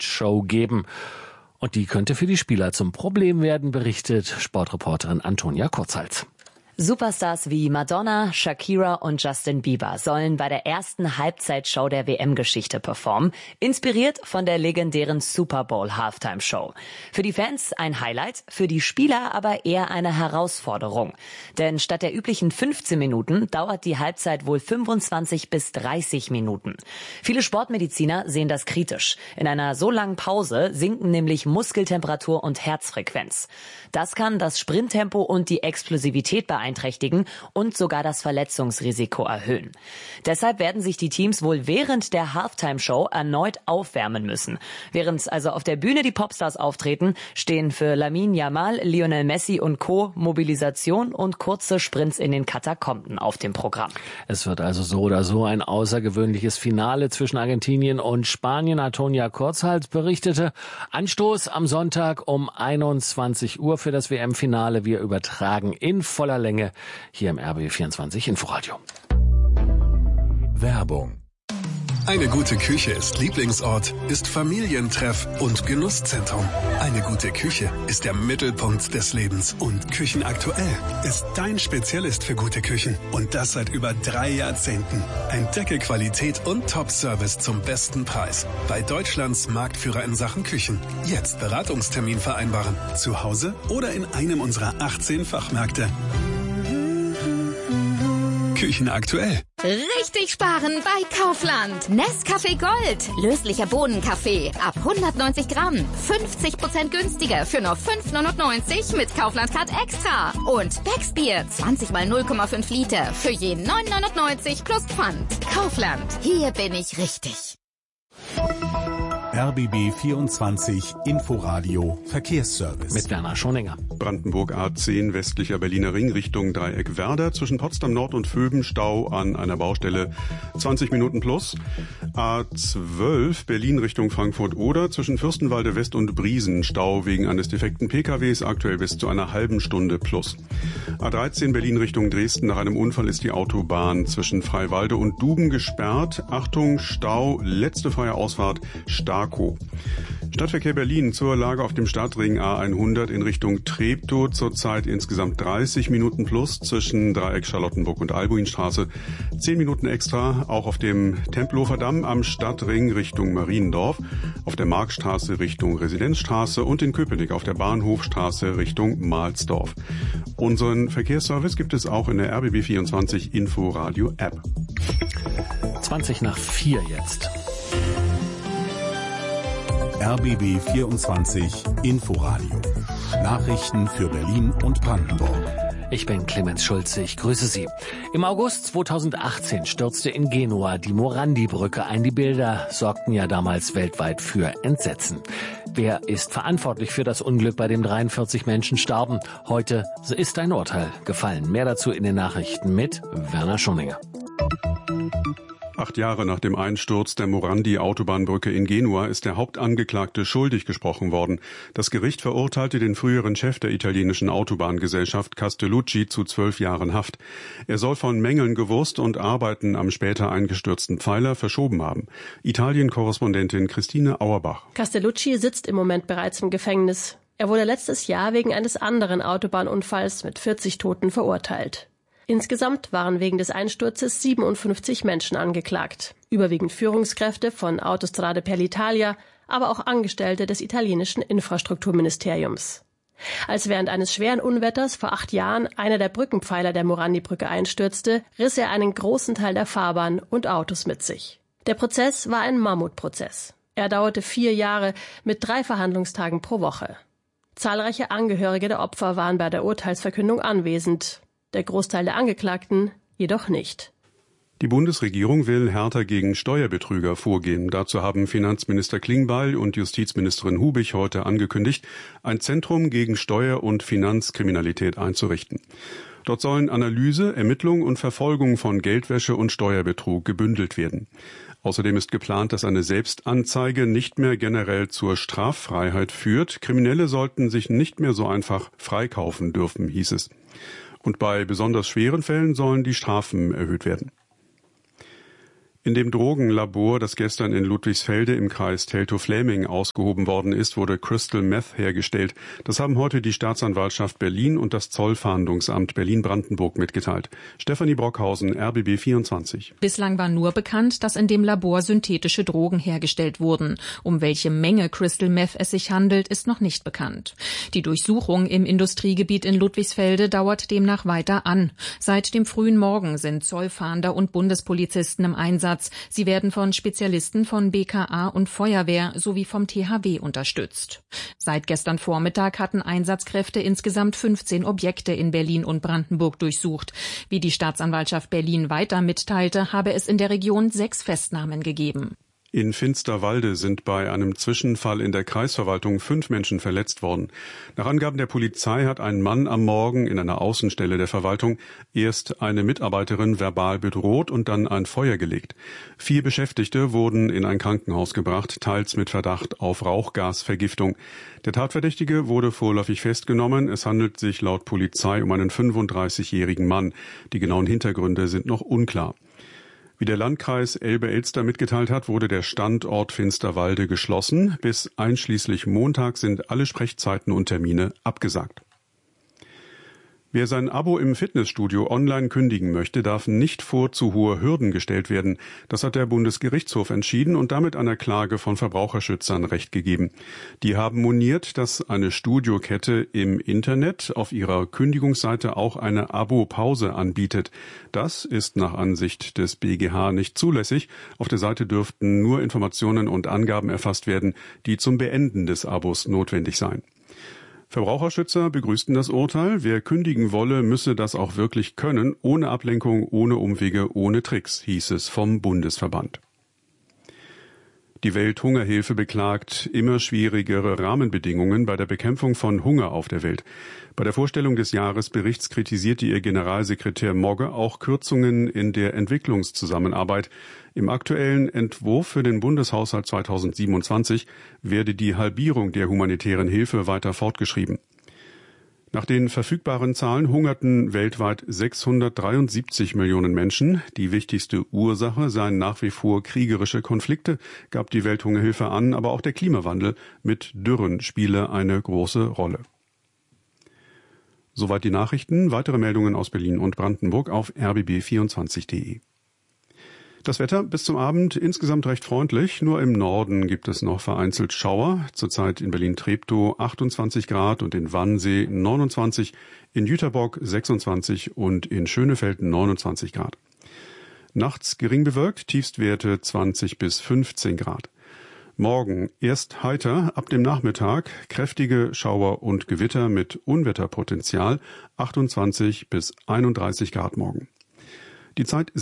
Nachtshow geben. Und die könnte für die Spieler zum Problem werden, berichtet Sportreporterin Antonia Kurzhals. Superstars wie Madonna, Shakira und Justin Bieber sollen bei der ersten Halbzeitshow der WM-Geschichte performen, inspiriert von der legendären Super Bowl Halftime Show. Für die Fans ein Highlight, für die Spieler aber eher eine Herausforderung. Denn statt der üblichen 15 Minuten dauert die Halbzeit wohl 25 bis 30 Minuten. Viele Sportmediziner sehen das kritisch. In einer so langen Pause sinken nämlich Muskeltemperatur und Herzfrequenz. Das kann das Sprinttempo und die Explosivität beeinträchtigen und sogar das Verletzungsrisiko erhöhen. Deshalb werden sich die Teams wohl während der Halftime-Show erneut aufwärmen müssen. Während also auf der Bühne die Popstars auftreten, stehen für Lamine Yamal, Lionel Messi und Co. Mobilisation und kurze Sprints in den Katakomben auf dem Programm. Es wird also so oder so ein außergewöhnliches Finale zwischen Argentinien und Spanien. Antonia Kurzhals berichtete. Anstoß am Sonntag um 21 Uhr für das WM-Finale. Wir übertragen in voller Länge hier im RBB24 Inforadio. Werbung. Eine gute Küche ist Lieblingsort, ist Familientreff und Genusszentrum. Eine gute Küche ist der Mittelpunkt des Lebens. Und Küchenaktuell ist dein Spezialist für gute Küchen. Und das seit über 3 Jahrzehnten. Entdecke Qualität und Top-Service zum besten Preis. Bei Deutschlands Marktführer in Sachen Küchen. Jetzt Beratungstermin vereinbaren. Zu Hause oder in einem unserer 18 Fachmärkte. Küchenaktuell. Richtig sparen bei Kaufland. Nescafé Gold. Löslicher Bohnenkaffee. Ab 190 Gramm. 50% günstiger für nur 5,99 mit Kaufland Card Extra. Und Becksbier. 20 mal 0,5 Liter. Für je 9,99 plus Pfand. Kaufland. Hier bin ich richtig. RBB 24 Inforadio Verkehrsservice. Mit Werner Schoninger. Brandenburg A10 westlicher Berliner Ring Richtung Dreieck Werder. Zwischen Potsdam Nord und Vöben Stau an einer Baustelle 20 Minuten plus. A12 Berlin Richtung Frankfurt Oder. Zwischen Fürstenwalde West und Briesen Stau wegen eines defekten PKWs. Aktuell bis zu einer halben Stunde plus. A13 Berlin Richtung Dresden. Nach einem Unfall ist die Autobahn zwischen Freiwalde und Duben gesperrt. Achtung, Stau, letzte freie Ausfahrt Starkow. Stadtverkehr Berlin zur Lage auf dem Stadtring A100 in Richtung Treptow. Zurzeit insgesamt 30 Minuten plus zwischen Dreieck Charlottenburg und Albuinstraße. 10 Minuten extra auch auf dem Tempelhofer Damm am Stadtring Richtung Mariendorf, auf der Markstraße Richtung Residenzstraße und in Köpenick auf der Bahnhofstraße Richtung Mahlsdorf. Unseren Verkehrsservice gibt es auch in der RBB24 Inforadio App. 20 nach 4 jetzt. RBB 24 Inforadio. Nachrichten für Berlin und Brandenburg. Ich bin Clemens Schulze, ich grüße Sie. Im August 2018 stürzte in Genua die Morandi-Brücke ein. Die Bilder sorgten ja damals weltweit für Entsetzen. Wer ist verantwortlich für das Unglück, bei dem 43 Menschen starben? Heute ist ein Urteil gefallen. Mehr dazu in den Nachrichten mit Werner Schoninger. 8 Jahre nach dem Einsturz der Morandi-Autobahnbrücke in Genua ist der Hauptangeklagte schuldig gesprochen worden. Das Gericht verurteilte den früheren Chef der italienischen Autobahngesellschaft Castellucci zu 12 Jahren Haft. Er soll von Mängeln gewusst und Arbeiten am später eingestürzten Pfeiler verschoben haben. Italien-Korrespondentin Christine Auerbach. Castellucci sitzt im Moment bereits im Gefängnis. Er wurde letztes Jahr wegen eines anderen Autobahnunfalls mit 40 Toten verurteilt. Insgesamt waren wegen des Einsturzes 57 Menschen angeklagt. Überwiegend Führungskräfte von Autostrade per l'Italia, aber auch Angestellte des italienischen Infrastrukturministeriums. Als während eines schweren Unwetters vor 8 Jahren einer der Brückenpfeiler der Morandi-Brücke einstürzte, riss er einen großen Teil der Fahrbahn und Autos mit sich. Der Prozess war ein Mammutprozess. Er dauerte 4 Jahre mit 3 Verhandlungstagen pro Woche. Zahlreiche Angehörige der Opfer waren bei der Urteilsverkündung anwesend. Der Großteil der Angeklagten jedoch nicht. Die Bundesregierung will härter gegen Steuerbetrüger vorgehen. Dazu haben Finanzminister Klingbeil und Justizministerin Hubig heute angekündigt, ein Zentrum gegen Steuer- und Finanzkriminalität einzurichten. Dort sollen Analyse, Ermittlung und Verfolgung von Geldwäsche und Steuerbetrug gebündelt werden. Außerdem ist geplant, dass eine Selbstanzeige nicht mehr generell zur Straffreiheit führt. Kriminelle sollten sich nicht mehr so einfach freikaufen dürfen, hieß es. Und bei besonders schweren Fällen sollen die Strafen erhöht werden. In dem Drogenlabor, das gestern in Ludwigsfelde im Kreis Teltow-Fläming ausgehoben worden ist, wurde Crystal Meth hergestellt. Das haben heute die Staatsanwaltschaft Berlin und das Zollfahndungsamt Berlin-Brandenburg mitgeteilt. Stefanie Brockhausen, RBB 24. Bislang war nur bekannt, dass in dem Labor synthetische Drogen hergestellt wurden. Um welche Menge Crystal Meth es sich handelt, ist noch nicht bekannt. Die Durchsuchung im Industriegebiet in Ludwigsfelde dauert demnach weiter an. Seit dem frühen Morgen sind Zollfahnder und Bundespolizisten im Einsatz. Sie werden von Spezialisten von BKA und Feuerwehr sowie vom THW unterstützt. Seit gestern Vormittag hatten Einsatzkräfte insgesamt 15 Objekte in Berlin und Brandenburg durchsucht. Wie die Staatsanwaltschaft Berlin weiter mitteilte, habe es in der Region 6 Festnahmen gegeben. In Finsterwalde sind bei einem Zwischenfall in der Kreisverwaltung 5 Menschen verletzt worden. Nach Angaben der Polizei hat ein Mann am Morgen in einer Außenstelle der Verwaltung erst eine Mitarbeiterin verbal bedroht und dann ein Feuer gelegt. 4 Beschäftigte wurden in ein Krankenhaus gebracht, teils mit Verdacht auf Rauchgasvergiftung. Der Tatverdächtige wurde vorläufig festgenommen. Es handelt sich laut Polizei um einen 35-jährigen Mann. Die genauen Hintergründe sind noch unklar. Wie der Landkreis Elbe-Elster mitgeteilt hat, wurde der Standort Finsterwalde geschlossen. Bis einschließlich Montag sind alle Sprechzeiten und Termine abgesagt. Wer sein Abo im Fitnessstudio online kündigen möchte, darf nicht vor zu hohe Hürden gestellt werden. Das hat der Bundesgerichtshof entschieden und damit einer Klage von Verbraucherschützern Recht gegeben. Die haben moniert, dass eine Studiokette im Internet auf ihrer Kündigungsseite auch eine Abo-Pause anbietet. Das ist nach Ansicht des BGH nicht zulässig. Auf der Seite dürften nur Informationen und Angaben erfasst werden, die zum Beenden des Abos notwendig seien. Verbraucherschützer begrüßten das Urteil. Wer kündigen wolle, müsse das auch wirklich können, ohne Ablenkung, ohne Umwege, ohne Tricks, hieß es vom Bundesverband. Die Welthungerhilfe beklagt immer schwierigere Rahmenbedingungen bei der Bekämpfung von Hunger auf der Welt. Bei der Vorstellung des Jahresberichts kritisierte ihr Generalsekretär Mogge auch Kürzungen in der Entwicklungszusammenarbeit. Im aktuellen Entwurf für den Bundeshaushalt 2027 werde die Halbierung der humanitären Hilfe weiter fortgeschrieben. Nach den verfügbaren Zahlen hungerten weltweit 673 Millionen Menschen. Die wichtigste Ursache seien nach wie vor kriegerische Konflikte, gab die Welthungerhilfe an, aber auch der Klimawandel mit Dürren spiele eine große Rolle. Soweit die Nachrichten. Weitere Meldungen aus Berlin und Brandenburg auf rbb24.de. Das Wetter bis zum Abend insgesamt recht freundlich. Nur im Norden gibt es noch vereinzelt Schauer. Zurzeit in Berlin-Treptow 28 Grad und in Wannsee 29, in Jüterbock 26 und in Schönefeld 29 Grad. Nachts gering bewölkt, Tiefstwerte 20 bis 15 Grad. Morgen erst heiter, ab dem Nachmittag kräftige Schauer und Gewitter mit Unwetterpotenzial, 28 bis 31 Grad morgen. Die Zeit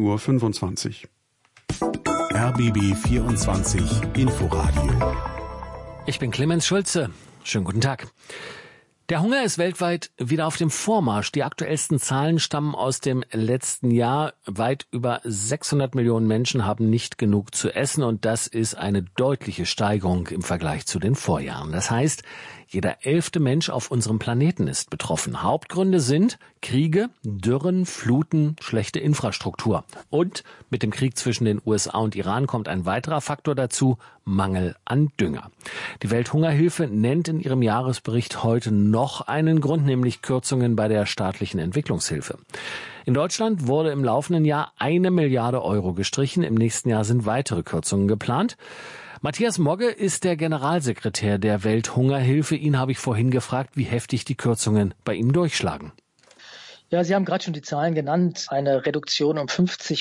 16:25 Uhr. RBB 24 Inforadio. Ich bin Clemens Schulze. Schönen guten Tag. Der Hunger ist weltweit wieder auf dem Vormarsch. Die aktuellsten Zahlen stammen aus dem letzten Jahr. Weit über 600 Millionen Menschen haben nicht genug zu essen und das ist eine deutliche Steigerung im Vergleich zu den Vorjahren. Das heißt, jeder 11. Mensch auf unserem Planeten ist betroffen. Hauptgründe sind Kriege, Dürren, Fluten, schlechte Infrastruktur. Und mit dem Krieg zwischen den USA und Iran kommt ein weiterer Faktor dazu, Mangel an Dünger. Die Welthungerhilfe nennt in ihrem Jahresbericht heute noch einen Grund, nämlich Kürzungen bei der staatlichen Entwicklungshilfe. In Deutschland wurde im laufenden Jahr 1 Milliarde Euro gestrichen. Im nächsten Jahr sind weitere Kürzungen geplant. Matthias Mogge ist der Generalsekretär der Welthungerhilfe. Ihn habe ich vorhin gefragt, wie heftig die Kürzungen bei ihm durchschlagen. Ja, Sie haben gerade schon die Zahlen genannt. Eine Reduktion um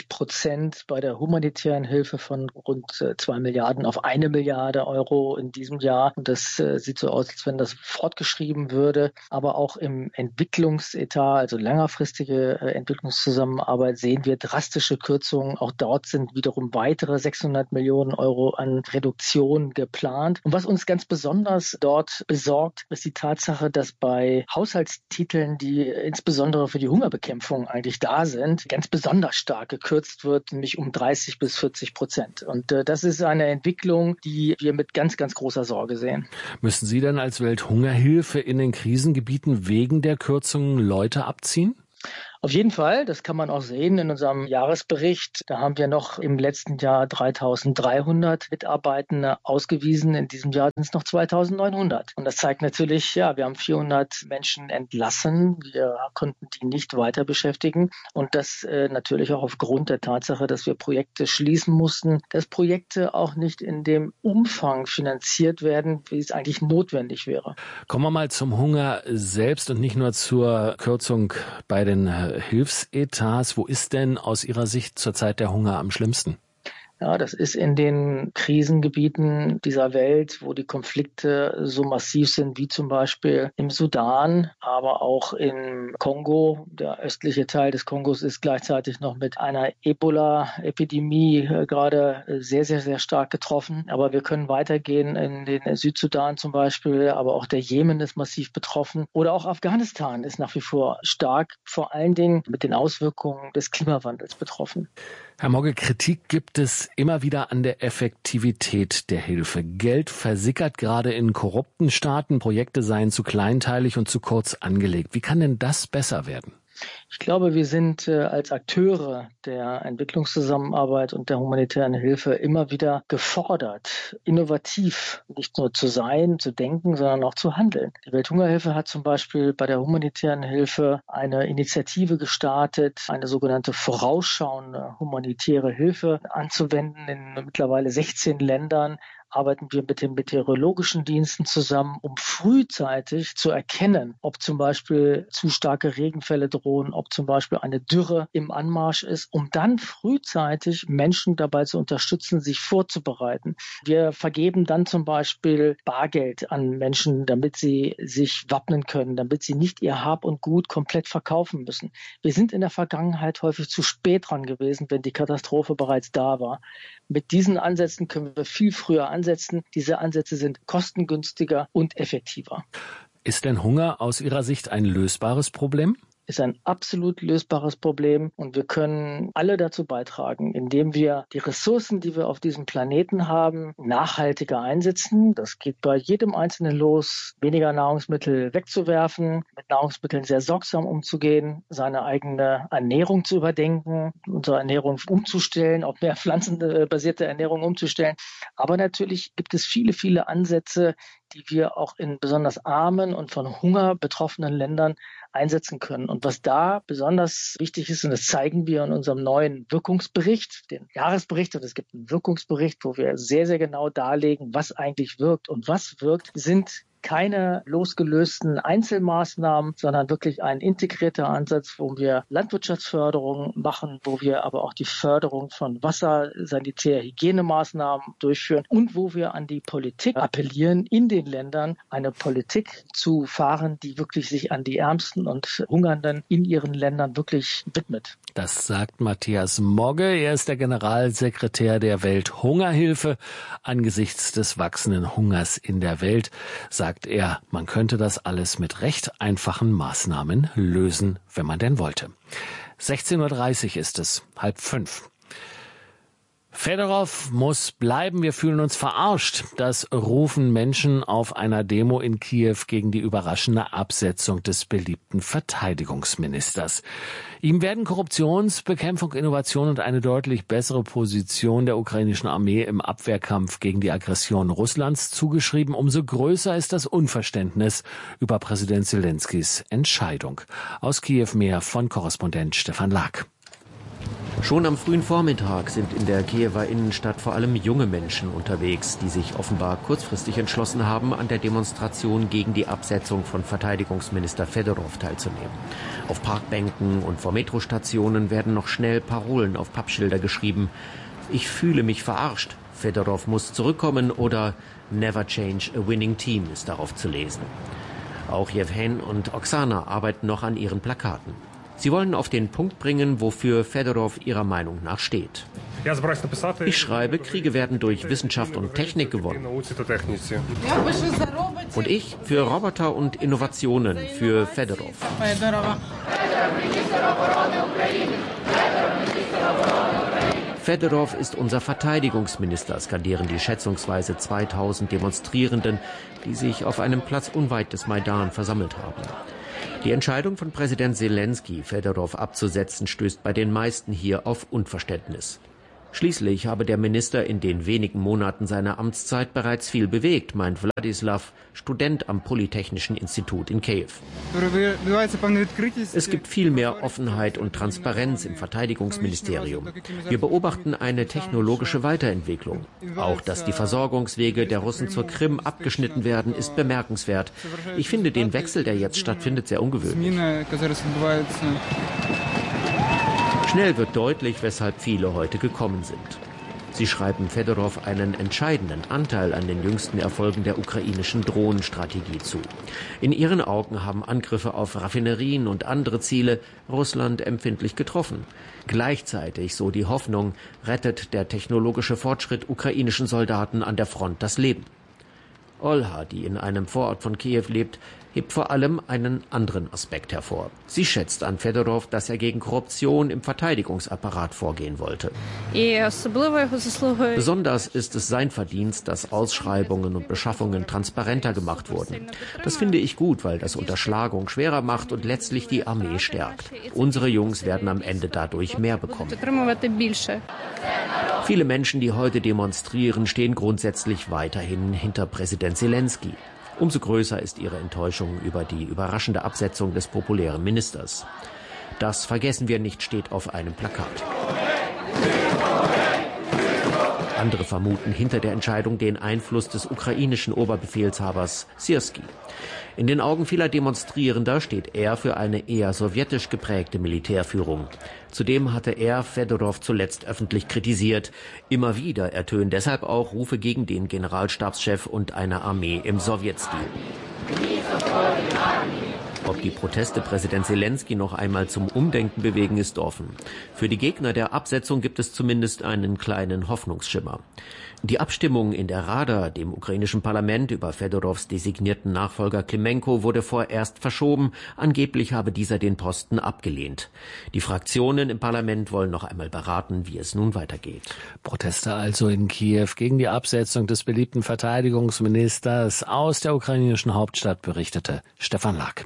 50% bei der humanitären Hilfe von rund 2 Milliarden auf 1 Milliarde Euro in diesem Jahr. Und das sieht so aus, als wenn das fortgeschrieben würde. Aber auch im Entwicklungsetat, also längerfristige Entwicklungszusammenarbeit, sehen wir drastische Kürzungen. Auch dort sind wiederum weitere 600 Millionen Euro an Reduktion geplant. Und was uns ganz besonders dort besorgt, ist die Tatsache, dass bei Haushaltstiteln, die insbesondere für die Hungerbekämpfung eigentlich da sind, ganz besonders stark gekürzt wird, nämlich um 30-40%. Und das ist eine Entwicklung, die wir mit ganz, ganz großer Sorge sehen. Müssen Sie denn als Welthungerhilfe in den Krisengebieten wegen der Kürzungen Leute abziehen? Auf jeden Fall, das kann man auch sehen in unserem Jahresbericht. Da haben wir noch im letzten Jahr 3.300 Mitarbeitende ausgewiesen. In diesem Jahr sind es noch 2.900. Und das zeigt natürlich, ja, wir haben 400 Menschen entlassen. Wir konnten die nicht weiter beschäftigen. Und das natürlich auch aufgrund der Tatsache, dass wir Projekte schließen mussten, dass Projekte auch nicht in dem Umfang finanziert werden, wie es eigentlich notwendig wäre. Kommen wir mal zum Hunger selbst und nicht nur zur Kürzung bei den Hilfsetats. Wo ist denn aus Ihrer Sicht zurzeit der Hunger am schlimmsten? Ja, das ist in den Krisengebieten dieser Welt, wo die Konflikte so massiv sind, wie zum Beispiel im Sudan, aber auch im Kongo. Der östliche Teil des Kongos ist gleichzeitig noch mit einer Ebola-Epidemie gerade sehr, sehr, sehr stark getroffen. Aber wir können weitergehen in den Südsudan zum Beispiel, aber auch der Jemen ist massiv betroffen. Oder auch Afghanistan ist nach wie vor stark, vor allen Dingen mit den Auswirkungen des Klimawandels betroffen. Herr Mogge, Kritik gibt es immer wieder an der Effektivität der Hilfe. Geld versickert gerade in korrupten Staaten, Projekte seien zu kleinteilig und zu kurz angelegt. Wie kann denn das besser werden? Ich glaube, wir sind als Akteure der Entwicklungszusammenarbeit und der humanitären Hilfe immer wieder gefordert, innovativ nicht nur zu sein, zu denken, sondern auch zu handeln. Die Welthungerhilfe hat zum Beispiel bei der humanitären Hilfe eine Initiative gestartet, eine sogenannte vorausschauende humanitäre Hilfe anzuwenden in mittlerweile 16 Ländern. Arbeiten wir mit den meteorologischen Diensten zusammen, um frühzeitig zu erkennen, ob zum Beispiel zu starke Regenfälle drohen, ob zum Beispiel eine Dürre im Anmarsch ist, um dann frühzeitig Menschen dabei zu unterstützen, sich vorzubereiten. Wir vergeben dann zum Beispiel Bargeld an Menschen, damit sie sich wappnen können, damit sie nicht ihr Hab und Gut komplett verkaufen müssen. Wir sind in der Vergangenheit häufig zu spät dran gewesen, wenn die Katastrophe bereits da war. Mit diesen Ansätzen können wir viel früher ansetzen. Diese Ansätze sind kostengünstiger und effektiver. Ist denn Hunger aus Ihrer Sicht ein lösbares Problem? Ist ein absolut lösbares Problem und wir können alle dazu beitragen, indem wir die Ressourcen, die wir auf diesem Planeten haben, nachhaltiger einsetzen. Das geht bei jedem Einzelnen los, weniger Nahrungsmittel wegzuwerfen, mit Nahrungsmitteln sehr sorgsam umzugehen, seine eigene Ernährung zu überdenken, unsere Ernährung umzustellen, auf mehr pflanzenbasierte Ernährung umzustellen. Aber natürlich gibt es viele, viele Ansätze, die wir auch in besonders armen und von Hunger betroffenen Ländern einsetzen können. Und was da besonders wichtig ist, und das zeigen wir in unserem neuen Wirkungsbericht, den Jahresbericht, und es gibt einen Wirkungsbericht, wo wir sehr, sehr genau darlegen, was eigentlich wirkt. Und was wirkt, sind keine losgelösten Einzelmaßnahmen, sondern wirklich ein integrierter Ansatz, wo wir Landwirtschaftsförderung machen, wo wir aber auch die Förderung von Wasser-, Sanitär-, Hygienemaßnahmen durchführen und wo wir an die Politik appellieren, in den Ländern eine Politik zu fahren, die wirklich sich an die Ärmsten und Hungernden in ihren Ländern wirklich widmet. Das sagt Matthias Mogge. Er ist der Generalsekretär der Welthungerhilfe. Angesichts des wachsenden Hungers in der Welt sagt er, man könnte das alles mit recht einfachen Maßnahmen lösen, wenn man denn wollte. 16:30 Uhr ist es, 4:30. Fedorov muss bleiben, wir fühlen uns verarscht. Das rufen Menschen auf einer Demo in Kiew gegen die überraschende Absetzung des beliebten Verteidigungsministers. Ihm werden Korruptionsbekämpfung, Innovation und eine deutlich bessere Position der ukrainischen Armee im Abwehrkampf gegen die Aggression Russlands zugeschrieben. Umso größer ist das Unverständnis über Präsident Selenskys Entscheidung. Aus Kiew mehr von Korrespondent Stefan Lag. Schon am frühen Vormittag sind in der Kiewer Innenstadt vor allem junge Menschen unterwegs, die sich offenbar kurzfristig entschlossen haben, an der Demonstration gegen die Absetzung von Verteidigungsminister Fedorov teilzunehmen. Auf Parkbänken und vor Metrostationen werden noch schnell Parolen auf Pappschilder geschrieben. Ich fühle mich verarscht. Fedorov muss zurückkommen oder Never change a winning team ist darauf zu lesen. Auch Jewhen und Oksana arbeiten noch an ihren Plakaten. Sie wollen auf den Punkt bringen, wofür Fedorov ihrer Meinung nach steht. Ich schreibe, Kriege werden durch Wissenschaft und Technik gewonnen. Und ich für Roboter und Innovationen, für Fedorov. Fedorov ist unser Verteidigungsminister, skandieren die schätzungsweise 2000 Demonstrierenden, die sich auf einem Platz unweit des Maidan versammelt haben. Die Entscheidung von Präsident Zelensky, Fedorov abzusetzen, stößt bei den meisten hier auf Unverständnis. Schließlich habe der Minister in den wenigen Monaten seiner Amtszeit bereits viel bewegt, meint Wladislav, Student am Polytechnischen Institut in Kiew. Es gibt viel mehr Offenheit und Transparenz im Verteidigungsministerium. Wir beobachten eine technologische Weiterentwicklung. Auch, dass die Versorgungswege der Russen zur Krim abgeschnitten werden, ist bemerkenswert. Ich finde den Wechsel, der jetzt stattfindet, sehr ungewöhnlich. Schnell wird deutlich, weshalb viele heute gekommen sind. Sie schreiben Fedorov einen entscheidenden Anteil an den jüngsten Erfolgen der ukrainischen Drohnenstrategie zu. In ihren Augen haben Angriffe auf Raffinerien und andere Ziele Russland empfindlich getroffen. Gleichzeitig, so die Hoffnung, rettet der technologische Fortschritt ukrainischen Soldaten an der Front das Leben. Olha, die in einem Vorort von Kiew lebt, hebt vor allem einen anderen Aspekt hervor. Sie schätzt an Fedorov, dass er gegen Korruption im Verteidigungsapparat vorgehen wollte. Besonders ist es sein Verdienst, dass Ausschreibungen und Beschaffungen transparenter gemacht wurden. Das finde ich gut, weil das Unterschlagung schwerer macht und letztlich die Armee stärkt. Unsere Jungs werden am Ende dadurch mehr bekommen. Viele Menschen, die heute demonstrieren, stehen grundsätzlich weiterhin hinter Präsident Zelensky. Umso größer ist ihre Enttäuschung über die überraschende Absetzung des populären Ministers. Das vergessen wir nicht, steht auf einem Plakat. Andere vermuten hinter der Entscheidung den Einfluss des ukrainischen Oberbefehlshabers Syrski. In den Augen vieler Demonstrierender steht er für eine eher sowjetisch geprägte Militärführung. Zudem hatte er Fedorov zuletzt öffentlich kritisiert. Immer wieder ertönen deshalb auch Rufe gegen den Generalstabschef und eine Armee im Sowjetstil. Ob die Proteste Präsident Zelensky noch einmal zum Umdenken bewegen, ist offen. Für die Gegner der Absetzung gibt es zumindest einen kleinen Hoffnungsschimmer. Die Abstimmung in der Rada, dem ukrainischen Parlament, über Fedorovs designierten Nachfolger Klimenko wurde vorerst verschoben. Angeblich habe dieser den Posten abgelehnt. Die Fraktionen im Parlament wollen noch einmal beraten, wie es nun weitergeht. Proteste also in Kiew gegen die Absetzung des beliebten Verteidigungsministers. Aus der ukrainischen Hauptstadt berichtete Stefan Lack.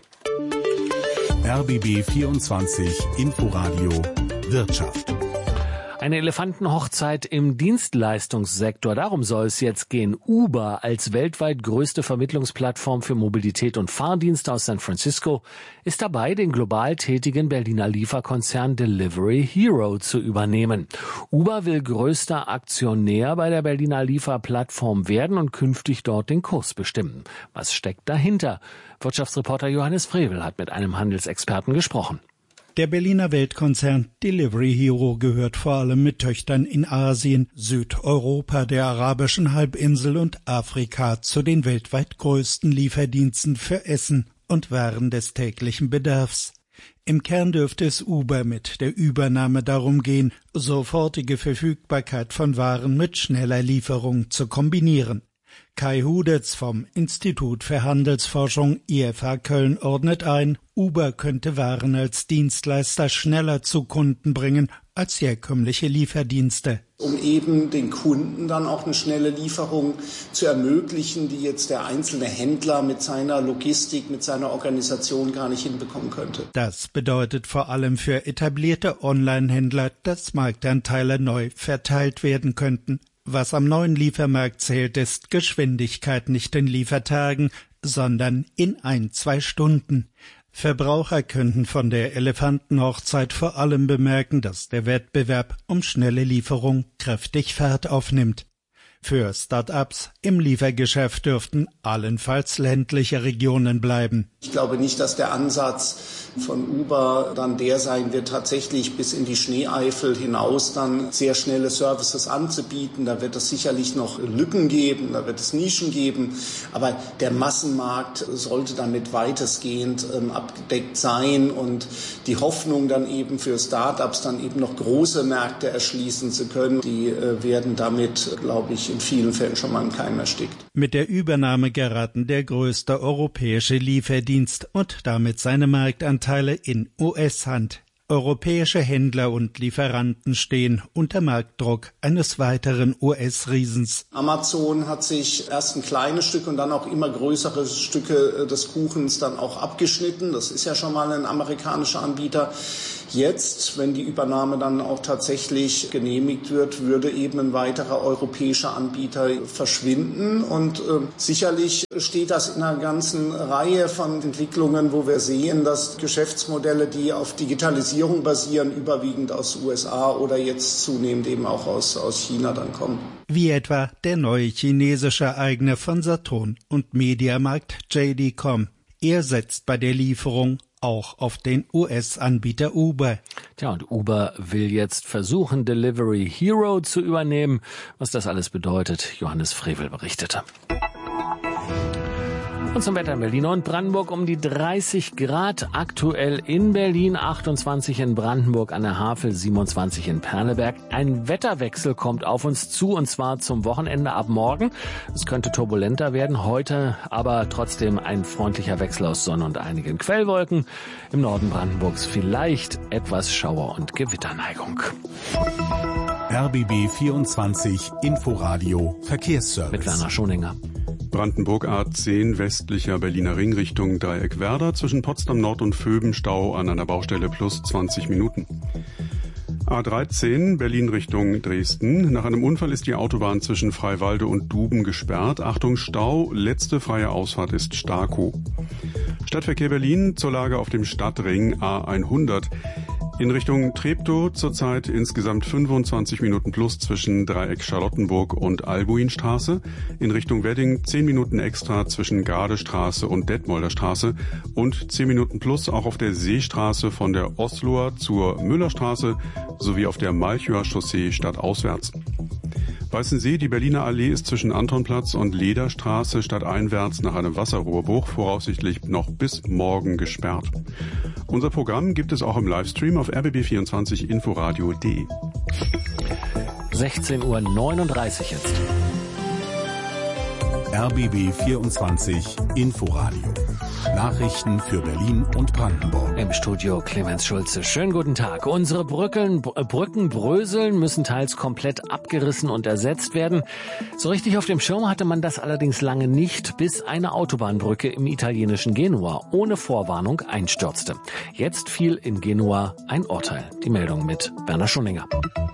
RBB 24 Inforadio Wirtschaft. Eine Elefantenhochzeit im Dienstleistungssektor. Darum soll es jetzt gehen. Uber als weltweit größte Vermittlungsplattform für Mobilität und Fahrdienste aus San Francisco ist dabei, den global tätigen Berliner Lieferkonzern Delivery Hero zu übernehmen. Uber will größter Aktionär bei der Berliner Lieferplattform werden und künftig dort den Kurs bestimmen. Was steckt dahinter? Wirtschaftsreporter Johannes Frevel hat mit einem Handelsexperten gesprochen. Der Berliner Weltkonzern Delivery Hero gehört vor allem mit Töchtern in Asien, Südeuropa, der arabischen Halbinsel und Afrika zu den weltweit größten Lieferdiensten für Essen und Waren des täglichen Bedarfs. Im Kern dürfte es Uber mit der Übernahme darum gehen, sofortige Verfügbarkeit von Waren mit schneller Lieferung zu kombinieren. Kai Hudetz vom Institut für Handelsforschung IFH Köln ordnet ein, Uber könnte Waren als Dienstleister schneller zu Kunden bringen als herkömmliche Lieferdienste. Um eben den Kunden dann auch eine schnelle Lieferung zu ermöglichen, die jetzt der einzelne Händler mit seiner Logistik, mit seiner Organisation gar nicht hinbekommen könnte. Das bedeutet vor allem für etablierte Online-Händler, dass Marktanteile neu verteilt werden könnten. Was am neuen Liefermarkt zählt, ist Geschwindigkeit nicht in Liefertagen, sondern in 1-2 Stunden. Verbraucher könnten von der Elefantenhochzeit vor allem bemerken, dass der Wettbewerb um schnelle Lieferung kräftig Fahrt aufnimmt. Für Start-ups im Liefergeschäft dürften allenfalls ländliche Regionen bleiben. Ich glaube nicht, dass der Ansatz von Uber dann der sein wird, tatsächlich bis in die Schneeeifel hinaus dann sehr schnelle Services anzubieten. Da wird es sicherlich noch Lücken geben, da wird es Nischen geben. Aber der Massenmarkt sollte damit weitestgehend abgedeckt sein und die Hoffnung dann eben für Start-ups dann eben noch große Märkte erschließen zu können, die werden damit, glaube ich, in vielen Fällen schon mal im Keim erstickt. Mit der Übernahme geraten der größte europäische Lieferdienst und damit seine Marktanteile in US-Hand. Europäische Händler und Lieferanten stehen unter Marktdruck eines weiteren US-Riesens. Amazon hat sich erst ein kleines Stück und dann auch immer größere Stücke des Kuchens dann auch abgeschnitten. Das ist ja schon mal ein amerikanischer Anbieter. Jetzt, wenn die Übernahme dann auch tatsächlich genehmigt wird, würde eben ein weiterer europäischer Anbieter verschwinden. Und sicherlich steht das in einer ganzen Reihe von Entwicklungen, wo wir sehen, dass Geschäftsmodelle, die auf Digitalisierung basieren, überwiegend aus USA oder jetzt zunehmend eben auch aus China dann kommen. Wie etwa der neue chinesische Eigner von Saturn und Mediamarkt JD.com. Er setzt bei der Lieferung auch auf den US-Anbieter Uber. Tja, und Uber will jetzt versuchen, Delivery Hero zu übernehmen. Was das alles bedeutet, Johannes Frevel berichtete. Und zum Wetter in Berlin und Brandenburg um die 30 Grad. Aktuell in Berlin 28 in Brandenburg an der Havel, 27 in Perleberg. Ein Wetterwechsel kommt auf uns zu und zwar zum Wochenende ab morgen. Es könnte turbulenter werden. Heute aber trotzdem ein freundlicher Wechsel aus Sonne und einigen Quellwolken. Im Norden Brandenburgs vielleicht etwas Schauer- und Gewitterneigung. RBB 24 Inforadio Verkehrsservice. Mit Werner Schoninger. Brandenburg A10 westlicher Berliner Ring Richtung Dreieck Werder zwischen Potsdam Nord und Vöben Stau an einer Baustelle plus 20 Minuten. A13 Berlin Richtung Dresden. Nach einem Unfall ist die Autobahn zwischen Freiwalde und Duben gesperrt. Achtung Stau, letzte freie Ausfahrt ist Starkow. Stadtverkehr Berlin zur Lage auf dem Stadtring A100. In Richtung Treptow zurzeit insgesamt 25 Minuten plus zwischen Dreieck Charlottenburg und Albuinstraße. In Richtung Wedding 10 Minuten extra zwischen Gardestraße und Detmolder Straße und 10 Minuten plus auch auf der Seestraße von der Osloer zur Müllerstraße sowie auf der Malchower Chaussee stadtauswärts. Weißensee, die Berliner Allee ist zwischen Antonplatz und Lederstraße stadteinwärts nach einem Wasserrohrbruch voraussichtlich noch bis morgen gesperrt. Unser Programm gibt es auch im Livestream auf rbb24inforadio.de. 16:39 Uhr jetzt. RBB 24 Inforadio. Nachrichten für Berlin und Brandenburg. Im Studio Clemens Schulze. Schönen guten Tag. Unsere Brücken bröseln, müssen teils komplett abgerissen und ersetzt werden. So richtig auf dem Schirm hatte man das allerdings lange nicht, bis eine Autobahnbrücke im italienischen Genua ohne Vorwarnung einstürzte. Jetzt fiel in Genua ein Urteil. Die Meldung mit Werner Schoninger.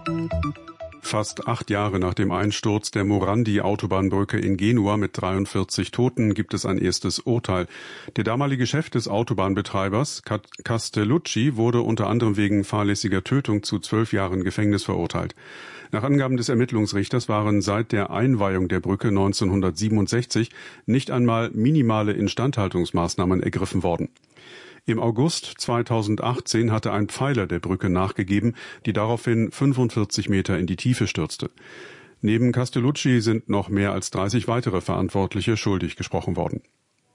Fast 8 Jahre nach dem Einsturz der Morandi-Autobahnbrücke in Genua mit 43 Toten gibt es ein erstes Urteil. Der damalige Chef des Autobahnbetreibers, Castellucci, wurde unter anderem wegen fahrlässiger Tötung zu 12 Jahren Gefängnis verurteilt. Nach Angaben des Ermittlungsrichters waren seit der Einweihung der Brücke 1967 nicht einmal minimale Instandhaltungsmaßnahmen ergriffen worden. Im August 2018 hatte ein Pfeiler der Brücke nachgegeben, die daraufhin 45 Meter in die Tiefe stürzte. Neben Castellucci sind noch mehr als 30 weitere Verantwortliche schuldig gesprochen worden.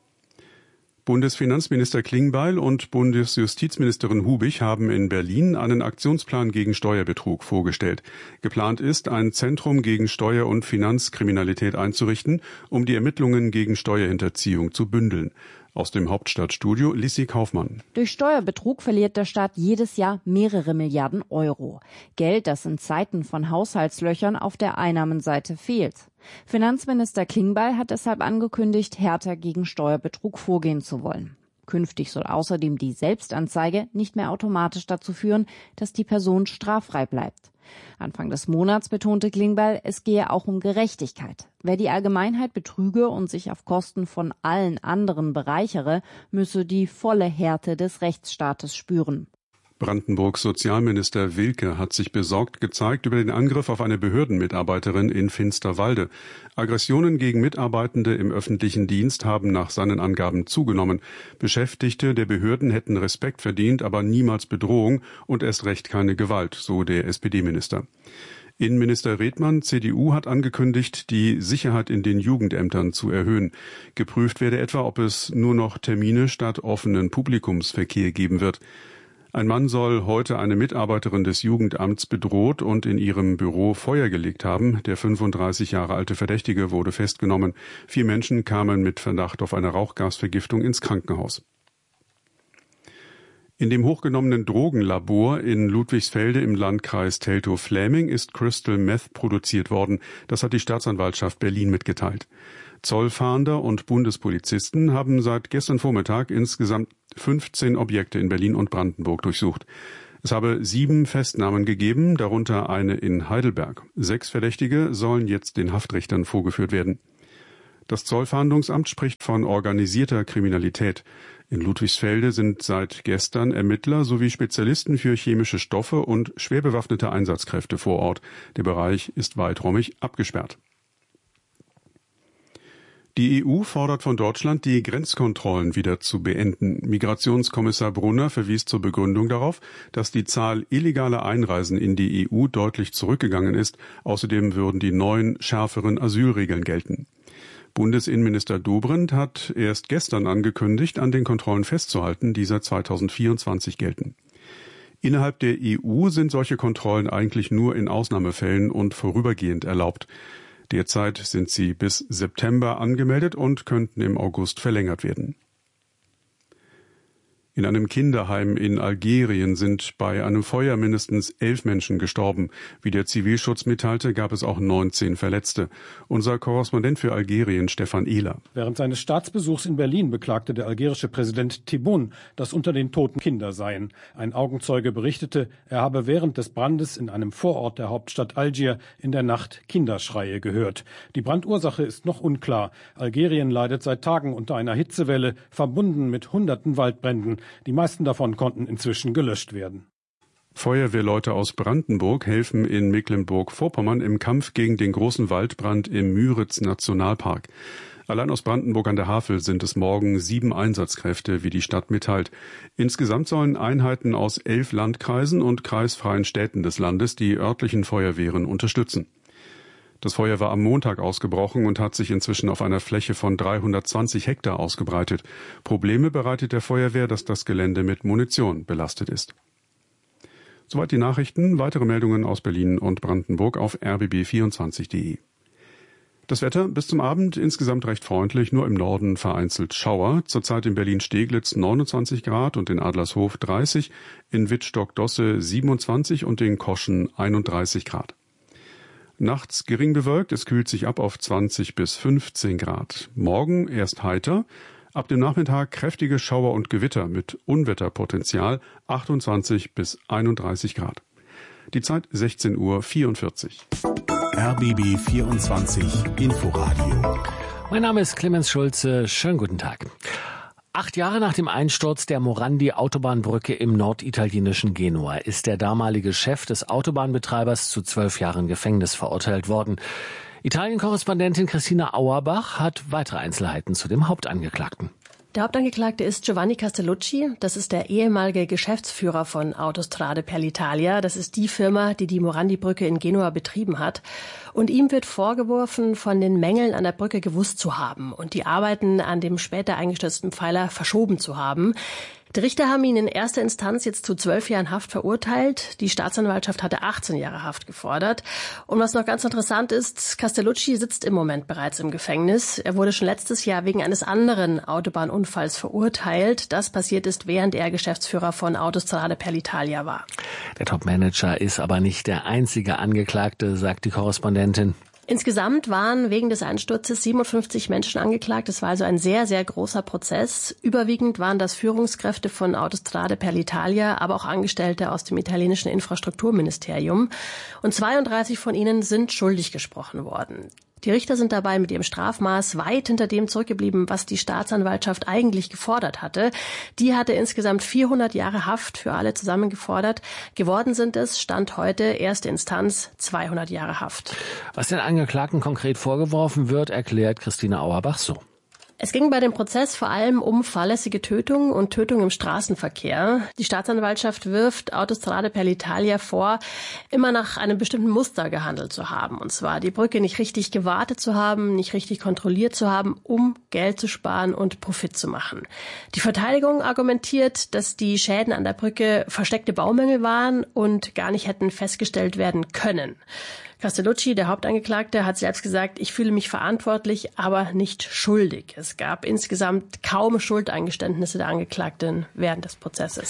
Bundesfinanzminister Klingbeil und Bundesjustizministerin Hubig haben in Berlin einen Aktionsplan gegen Steuerbetrug vorgestellt. Geplant ist, ein Zentrum gegen Steuer- und Finanzkriminalität einzurichten, um die Ermittlungen gegen Steuerhinterziehung zu bündeln. Aus dem Hauptstadtstudio Lissi Kaufmann. Durch Steuerbetrug verliert der Staat jedes Jahr mehrere Milliarden Euro. Geld, das in Zeiten von Haushaltslöchern auf der Einnahmenseite fehlt. Finanzminister Klingbeil hat deshalb angekündigt, härter gegen Steuerbetrug vorgehen zu wollen. Künftig soll außerdem die Selbstanzeige nicht mehr automatisch dazu führen, dass die Person straffrei bleibt. Anfang des Monats betonte Klingbeil, es gehe auch um Gerechtigkeit. Wer die Allgemeinheit betrüge und sich auf Kosten von allen anderen bereichere, müsse die volle Härte des Rechtsstaates spüren. Brandenburgs Sozialminister Wilke hat sich besorgt gezeigt über den Angriff auf eine Behördenmitarbeiterin in Finsterwalde. Aggressionen gegen Mitarbeitende im öffentlichen Dienst haben nach seinen Angaben zugenommen. Beschäftigte der Behörden hätten Respekt verdient, aber niemals Bedrohung und erst recht keine Gewalt, so der SPD-Minister. Innenminister Redmann, CDU, hat angekündigt, die Sicherheit in den Jugendämtern zu erhöhen. Geprüft werde etwa, ob es nur noch Termine statt offenen Publikumsverkehr geben wird. Ein Mann soll heute eine Mitarbeiterin des Jugendamts bedroht und in ihrem Büro Feuer gelegt haben. Der 35 Jahre alte Verdächtige wurde festgenommen. 4 Menschen kamen mit Verdacht auf eine Rauchgasvergiftung ins Krankenhaus. In dem hochgenommenen Drogenlabor in Ludwigsfelde im Landkreis Teltow-Fläming ist Crystal Meth produziert worden. Das hat die Staatsanwaltschaft Berlin mitgeteilt. Zollfahnder und Bundespolizisten haben seit gestern Vormittag insgesamt 15 Objekte in Berlin und Brandenburg durchsucht. Es habe 7 Festnahmen gegeben, darunter eine in Heidelberg. 6 Verdächtige sollen jetzt den Haftrichtern vorgeführt werden. Das Zollfahndungsamt spricht von organisierter Kriminalität. In Ludwigsfelde sind seit gestern Ermittler sowie Spezialisten für chemische Stoffe und schwer bewaffnete Einsatzkräfte vor Ort. Der Bereich ist weiträumig abgesperrt. Die EU fordert von Deutschland, die Grenzkontrollen wieder zu beenden. Migrationskommissar Brunner verwies zur Begründung darauf, dass die Zahl illegaler Einreisen in die EU deutlich zurückgegangen ist. Außerdem würden die neuen, schärferen Asylregeln gelten. Bundesinnenminister Dobrindt hat erst gestern angekündigt, an den Kontrollen festzuhalten, die seit 2024 gelten. Innerhalb der EU sind solche Kontrollen eigentlich nur in Ausnahmefällen und vorübergehend erlaubt. Derzeit sind sie bis September angemeldet und könnten im August verlängert werden. In einem Kinderheim in Algerien sind bei einem Feuer mindestens 11 Menschen gestorben. Wie der Zivilschutz mitteilte, gab es auch 19 Verletzte. Unser Korrespondent für Algerien, Stefan Ehler. Während seines Staatsbesuchs in Berlin beklagte der algerische Präsident Tebboune, dass unter den Toten Kinder seien. Ein Augenzeuge berichtete, er habe während des Brandes in einem Vorort der Hauptstadt Algier in der Nacht Kinderschreie gehört. Die Brandursache ist noch unklar. Algerien leidet seit Tagen unter einer Hitzewelle, verbunden mit hunderten Waldbränden. Die meisten davon konnten inzwischen gelöscht werden. Feuerwehrleute aus Brandenburg helfen in Mecklenburg-Vorpommern im Kampf gegen den großen Waldbrand im Müritz-Nationalpark. Allein aus Brandenburg an der Havel sind es morgen 7 Einsatzkräfte, wie die Stadt mitteilt. Insgesamt sollen Einheiten aus 11 Landkreisen und kreisfreien Städten des Landes die örtlichen Feuerwehren unterstützen. Das Feuer war am Montag ausgebrochen und hat sich inzwischen auf einer Fläche von 320 Hektar ausgebreitet. Probleme bereitet der Feuerwehr, dass das Gelände mit Munition belastet ist. Soweit die Nachrichten. Weitere Meldungen aus Berlin und Brandenburg auf rbb24.de. Das Wetter bis zum Abend insgesamt recht freundlich, nur im Norden vereinzelt Schauer. Zurzeit in Berlin-Steglitz 29 Grad und in Adlershof 30, in Wittstock-Dosse 27 und in Koschen 31 Grad. Nachts gering bewölkt, es kühlt sich ab auf 20 bis 15 Grad. Morgen erst heiter, ab dem Nachmittag kräftige Schauer und Gewitter mit Unwetterpotenzial 28 bis 31 Grad. Die Zeit 16:44 Uhr. RBB 24 Inforadio. Mein Name ist Clemens Schulze. Schönen guten Tag. 8 Jahre nach dem Einsturz der Morandi-Autobahnbrücke im norditalienischen Genua ist der damalige Chef des Autobahnbetreibers zu 12 Jahren Gefängnis verurteilt worden. Italien-Korrespondentin Christina Auerbach hat weitere Einzelheiten zu dem Hauptangeklagten. Der Hauptangeklagte ist Giovanni Castellucci. Das ist der ehemalige Geschäftsführer von Autostrade per l'Italia. Das ist die Firma, die die Morandi-Brücke in Genua betrieben hat. Und ihm wird vorgeworfen, von den Mängeln an der Brücke gewusst zu haben und die Arbeiten an dem später eingestürzten Pfeiler verschoben zu haben. Die Richter haben ihn in erster Instanz jetzt zu 12 Jahren Haft verurteilt. Die Staatsanwaltschaft hatte 18 Jahre Haft gefordert. Und was noch ganz interessant ist, Castellucci sitzt im Moment bereits im Gefängnis. Er wurde schon letztes Jahr wegen eines anderen Autobahnunfalls verurteilt. Das passiert ist, während er Geschäftsführer von Autostrade per l'Italia war. Der Topmanager ist aber nicht der einzige Angeklagte, sagt die Korrespondentin. Insgesamt waren wegen des Einsturzes 57 Menschen angeklagt. Es war also ein sehr, sehr großer Prozess. Überwiegend waren das Führungskräfte von Autostrade per l'Italia, aber auch Angestellte aus dem italienischen Infrastrukturministerium. Und 32 von ihnen sind schuldig gesprochen worden. Die Richter sind dabei mit ihrem Strafmaß weit hinter dem zurückgeblieben, was die Staatsanwaltschaft eigentlich gefordert hatte. Die hatte insgesamt 400 Jahre Haft für alle zusammen gefordert. Geworden sind es, Stand heute, erste Instanz, 200 Jahre Haft. Was den Angeklagten konkret vorgeworfen wird, erklärt Christina Auerbach so. Es ging bei dem Prozess vor allem um fahrlässige Tötung und Tötung im Straßenverkehr. Die Staatsanwaltschaft wirft Autostrade per l'Italia vor, immer nach einem bestimmten Muster gehandelt zu haben. Und zwar die Brücke nicht richtig gewartet zu haben, nicht richtig kontrolliert zu haben, um Geld zu sparen und Profit zu machen. Die Verteidigung argumentiert, dass die Schäden an der Brücke versteckte Baumängel waren und gar nicht hätten festgestellt werden können. Castellucci, der Hauptangeklagte, hat selbst gesagt, ich fühle mich verantwortlich, aber nicht schuldig. Es gab insgesamt kaum Schuldeingeständnisse der Angeklagten während des Prozesses.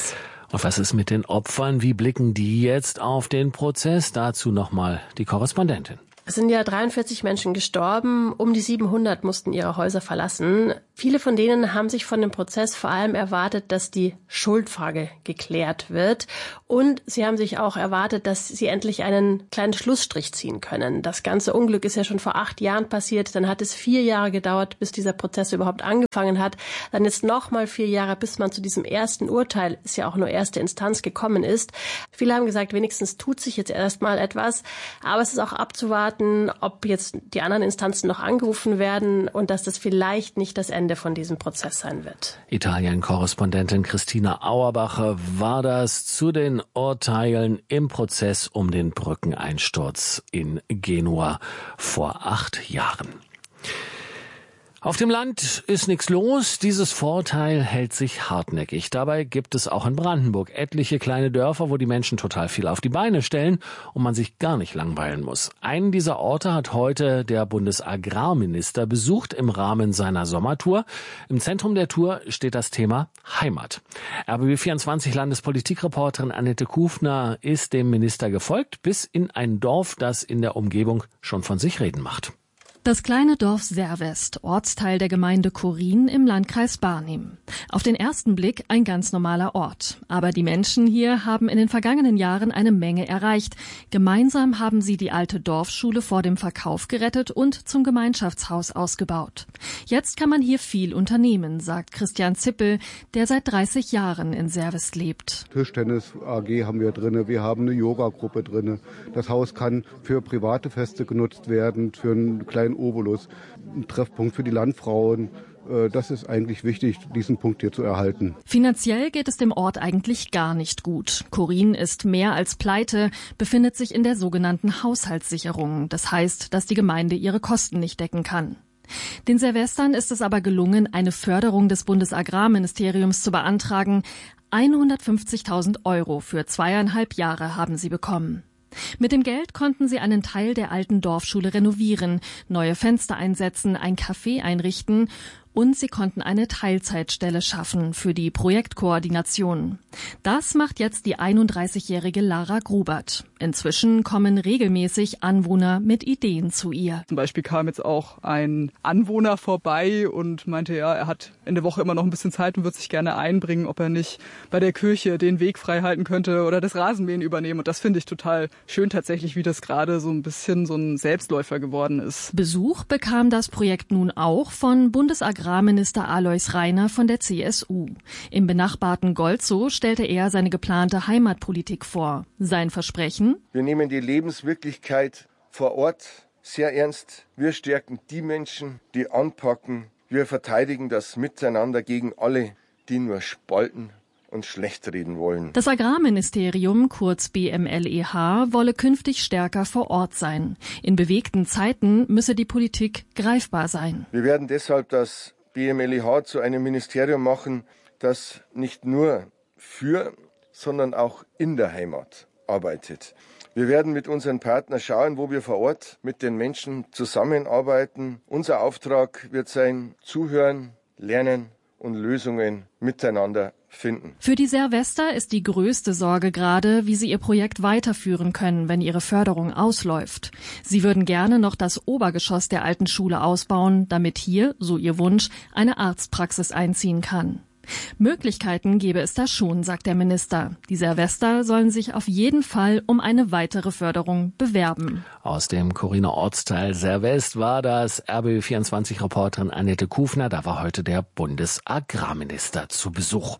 Und was ist mit den Opfern? Wie blicken die jetzt auf den Prozess? Dazu nochmal die Korrespondentin. Es sind ja 43 Menschen gestorben, um die 700 mussten ihre Häuser verlassen. Viele von denen haben sich von dem Prozess vor allem erwartet, dass die Schuldfrage geklärt wird. Und sie haben sich auch erwartet, dass sie endlich einen kleinen Schlussstrich ziehen können. Das ganze Unglück ist ja schon vor 8 Jahren passiert. Dann hat es 4 Jahre gedauert, bis dieser Prozess überhaupt angefangen hat. Dann ist nochmal 4 Jahre, bis man zu diesem ersten Urteil, ist ja auch nur erste Instanz, gekommen ist. Viele haben gesagt, wenigstens tut sich jetzt erstmal etwas. Aber es ist auch abzuwarten, ob jetzt die anderen Instanzen noch angerufen werden und dass das vielleicht nicht das Ende von diesem Prozess sein wird. Italien-Korrespondentin Christina Auerbach war das zu den Urteilen im Prozess um den Brückeneinsturz in Genua vor 8 Jahren. Auf dem Land ist nichts los. Dieses Vorurteil hält sich hartnäckig. Dabei gibt es auch in Brandenburg etliche kleine Dörfer, wo die Menschen total viel auf die Beine stellen und man sich gar nicht langweilen muss. Einen dieser Orte hat heute der Bundesagrarminister besucht im Rahmen seiner Sommertour. Im Zentrum der Tour steht das Thema Heimat. RBB24 Landespolitikreporterin Annette Kufner ist dem Minister gefolgt, bis in ein Dorf, das in der Umgebung schon von sich reden macht. Das kleine Dorf Servest, Ortsteil der Gemeinde Chorin im Landkreis Barnim. Auf den ersten Blick ein ganz normaler Ort. Aber die Menschen hier haben in den vergangenen Jahren eine Menge erreicht. Gemeinsam haben sie die alte Dorfschule vor dem Verkauf gerettet und zum Gemeinschaftshaus ausgebaut. Jetzt kann man hier viel unternehmen, sagt Christian Zippel, der seit 30 Jahren in Servest lebt. Tischtennis AG haben wir drin, wir haben eine Yoga-Gruppe drin. Das Haus kann für private Feste genutzt werden, für einen kleinen Obolus, ein Treffpunkt für die Landfrauen. Das ist eigentlich wichtig, diesen Punkt hier zu erhalten. Finanziell geht es dem Ort eigentlich gar nicht gut. Chorin ist mehr als pleite, befindet sich in der sogenannten Haushaltssicherung. Das heißt, dass die Gemeinde ihre Kosten nicht decken kann. Den Servestern ist es aber gelungen, eine Förderung des Bundesagrarministeriums zu beantragen. 150.000 € für 2,5 Jahre haben sie bekommen. Mit dem Geld konnten sie einen Teil der alten Dorfschule renovieren, neue Fenster einsetzen, ein Café einrichten und sie konnten eine Teilzeitstelle schaffen für die Projektkoordination. Das macht jetzt die 31-jährige Lara Grubert. Inzwischen kommen regelmäßig Anwohner mit Ideen zu ihr. Zum Beispiel kam jetzt auch ein Anwohner vorbei und meinte, ja, er hat in der Woche immer noch ein bisschen Zeit und würde sich gerne einbringen, ob er nicht bei der Kirche den Weg frei halten könnte oder das Rasenmähen übernehmen. Und das finde ich total schön tatsächlich, wie das gerade so ein bisschen so ein Selbstläufer geworden ist. Besuch bekam das Projekt nun auch von Bundesagrarminister Alois Rainer von der CSU. Im benachbarten Golzow stellte er seine geplante Heimatpolitik vor. Sein Versprechen: Wir nehmen die Lebenswirklichkeit vor Ort sehr ernst. Wir stärken die Menschen, die anpacken. Wir verteidigen das Miteinander gegen alle, die nur spalten und schlecht reden wollen. Das Agrarministerium, kurz BMLEH, wolle künftig stärker vor Ort sein. In bewegten Zeiten müsse die Politik greifbar sein. Wir werden deshalb das BMLEH zu einem Ministerium machen, das nicht nur für, sondern auch in der Heimat arbeitet. Wir werden mit unseren Partnern schauen, wo wir vor Ort mit den Menschen zusammenarbeiten. Unser Auftrag wird sein, zuhören, lernen und Lösungen miteinander finden. Für die Servester ist die größte Sorge gerade, wie sie ihr Projekt weiterführen können, wenn ihre Förderung ausläuft. Sie würden gerne noch das Obergeschoss der alten Schule ausbauen, damit hier, so ihr Wunsch, eine Arztpraxis einziehen kann. Möglichkeiten gäbe es da schon, sagt der Minister. Die Servester sollen sich auf jeden Fall um eine weitere Förderung bewerben. Aus dem Choriner Ortsteil Servest war das RBB24-Reporterin Annette Kufner. Da war heute der Bundesagrarminister zu Besuch.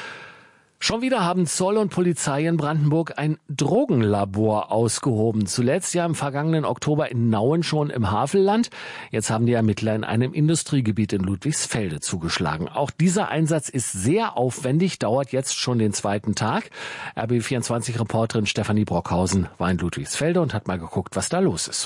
Schon wieder haben Zoll und Polizei in Brandenburg ein Drogenlabor ausgehoben. Zuletzt ja im vergangenen Oktober in Nauen schon im Havelland. Jetzt haben die Ermittler in einem Industriegebiet in Ludwigsfelde zugeschlagen. Auch dieser Einsatz ist sehr aufwendig, dauert jetzt schon den 2. Tag. RBB24-Reporterin Stefanie Brockhausen war in Ludwigsfelde und hat mal geguckt, was da los ist.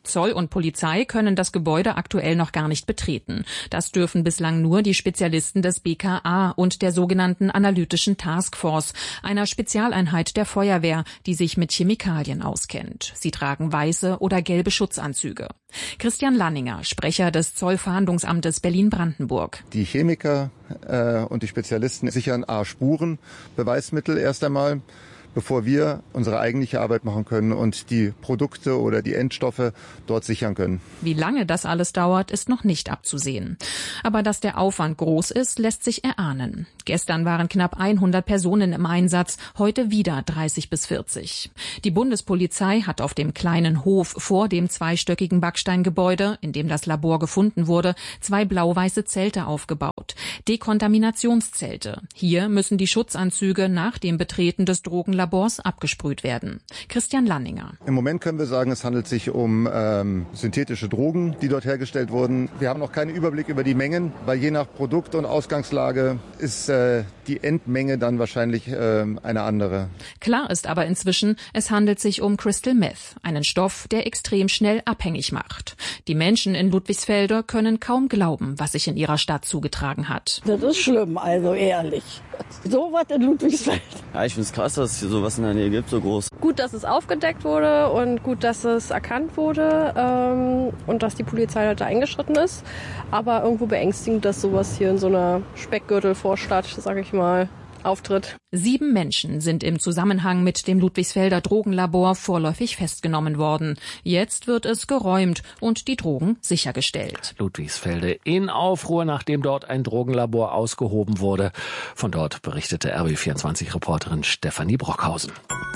Zoll und Polizei können das Gebäude aktuell noch gar nicht betreten. Das dürfen bislang nur die Spezialisten des BKA und der sogenannten Analytischen Taskforce, einer Spezialeinheit der Feuerwehr, die sich mit Chemikalien auskennt. Sie tragen weiße oder gelbe Schutzanzüge. Christian Lanninger, Sprecher des Zollfahndungsamtes Berlin-Brandenburg. Die Chemiker und die Spezialisten sichern Spuren, Beweismittel erst einmal, bevor wir unsere eigentliche Arbeit machen können und die Produkte oder die Endstoffe dort sichern können. Wie lange das alles dauert, ist noch nicht abzusehen. Aber dass der Aufwand groß ist, lässt sich erahnen. Gestern waren knapp 100 Personen im Einsatz, heute wieder 30 bis 40. Die Bundespolizei hat auf dem kleinen Hof vor dem zweistöckigen Backsteingebäude, in dem das Labor gefunden wurde, 2 blau-weiße Zelte aufgebaut. Dekontaminationszelte. Hier müssen die Schutzanzüge nach dem Betreten des Drogenlabors abgesprüht werden. Christian Lanninger. Im Moment können wir sagen, es handelt sich um synthetische Drogen, die dort hergestellt wurden. Wir haben noch keinen Überblick über die Mengen, weil je nach Produkt und Ausgangslage ist die Endmenge dann wahrscheinlich eine andere. Klar ist aber inzwischen, es handelt sich um Crystal Meth, einen Stoff, der extrem schnell abhängig macht. Die Menschen in Ludwigsfelde können kaum glauben, was sich in ihrer Stadt zugetragen hat. Das ist schlimm, also ehrlich. So was in Ludwigsfeld. Ja, ich finde es krass, dass es hier sowas in der Nähe gibt, so groß. Gut, dass es aufgedeckt wurde und gut, dass es erkannt wurde und dass die Polizei da eingeschritten ist. Aber irgendwo beängstigend, dass sowas hier in so einer Speckgürtelvorstadt, sag ich mal, auftritt. 7 Menschen sind im Zusammenhang mit dem Ludwigsfelder Drogenlabor vorläufig festgenommen worden. Jetzt wird es geräumt und die Drogen sichergestellt. Ludwigsfelde in Aufruhr, nachdem dort ein Drogenlabor ausgehoben wurde. Von dort berichtete RBB24-Reporterin Stefanie Brockhausen.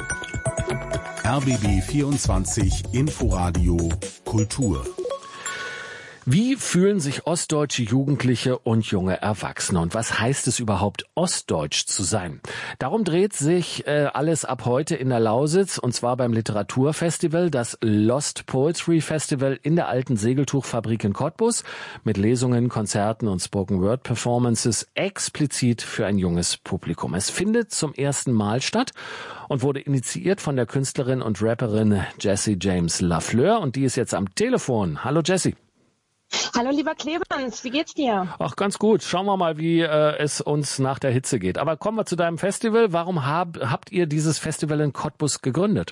RBB 24 Inforadio Kultur. Wie fühlen sich ostdeutsche Jugendliche und junge Erwachsene? Und was heißt es überhaupt, ostdeutsch zu sein? Darum dreht sich alles ab heute in der Lausitz, und zwar beim Literaturfestival, das Lost Poetry Festival in der alten Segeltuchfabrik in Cottbus, mit Lesungen, Konzerten und Spoken-Word-Performances explizit für ein junges Publikum. Es findet zum ersten Mal statt und wurde initiiert von der Künstlerin und Rapperin Jessie James Lafleur, und die ist jetzt am Telefon. Hallo Jessie. Hallo lieber Clemens, wie geht's dir? Ach, ganz gut. Schauen wir mal, wie es uns nach der Hitze geht. Aber kommen wir zu deinem Festival. Warum habt ihr dieses Festival in Cottbus gegründet?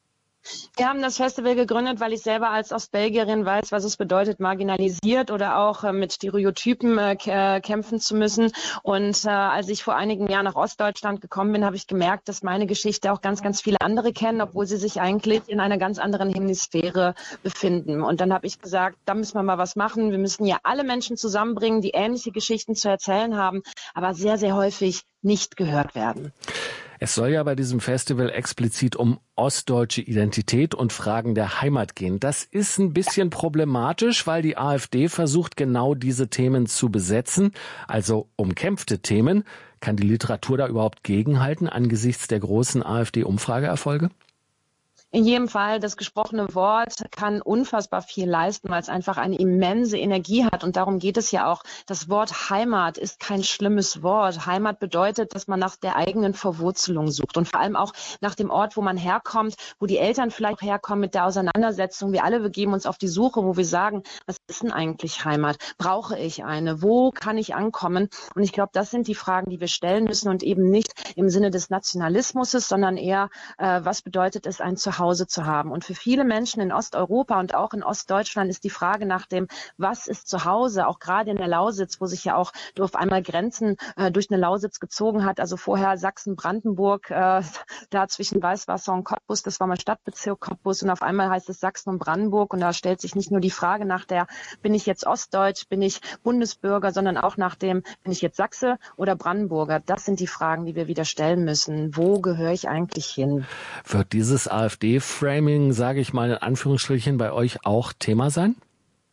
Wir haben das Festival gegründet, weil ich selber als Ostbelgierin weiß, was es bedeutet, marginalisiert oder auch mit Stereotypen kämpfen zu müssen. Und als ich vor einigen Jahren nach Ostdeutschland gekommen bin, habe ich gemerkt, dass meine Geschichte auch ganz, ganz viele andere kennen, obwohl sie sich eigentlich in einer ganz anderen Hemisphäre befinden. Und dann habe ich gesagt, da müssen wir mal was machen. Wir müssen ja alle Menschen zusammenbringen, die ähnliche Geschichten zu erzählen haben, aber sehr, sehr häufig nicht gehört werden. Es soll ja bei diesem Festival explizit um ostdeutsche Identität und Fragen der Heimat gehen. Das ist ein bisschen problematisch, weil die AfD versucht, genau diese Themen zu besetzen, also umkämpfte Themen. Kann die Literatur da überhaupt gegenhalten angesichts der großen AfD-Umfrageerfolge? In jedem Fall, das gesprochene Wort kann unfassbar viel leisten, weil es einfach eine immense Energie hat. Und darum geht es ja auch. Das Wort Heimat ist kein schlimmes Wort. Heimat bedeutet, dass man nach der eigenen Verwurzelung sucht und vor allem auch nach dem Ort, wo man herkommt, wo die Eltern vielleicht herkommen mit der Auseinandersetzung. Wir alle begeben uns auf die Suche, wo wir sagen, was ist denn eigentlich Heimat? Brauche ich eine? Wo kann ich ankommen? Und ich glaube, das sind die Fragen, die wir stellen müssen und eben nicht im Sinne des Nationalismus, sondern eher, was bedeutet es, ein Zuhause zu haben. Und für viele Menschen in Osteuropa und auch in Ostdeutschland ist die Frage nach dem, was ist Zuhause, auch gerade in der Lausitz, wo sich ja auch auf einmal Grenzen durch eine Lausitz gezogen hat, also vorher Sachsen-Brandenburg, da zwischen Weißwasser und Cottbus, das war mal Stadtbezirk Cottbus, und auf einmal heißt es Sachsen und Brandenburg, und da stellt sich nicht nur die Frage nach der, bin ich jetzt Ostdeutsch, bin ich Bundesbürger, sondern auch nach dem, bin ich jetzt Sachse oder Brandenburger. Das sind die Fragen, die wir wieder stellen müssen. Wo gehöre ich eigentlich hin? Wird dieses AfD-Framing, sage ich mal in Anführungsstrichen, bei euch auch Thema sein?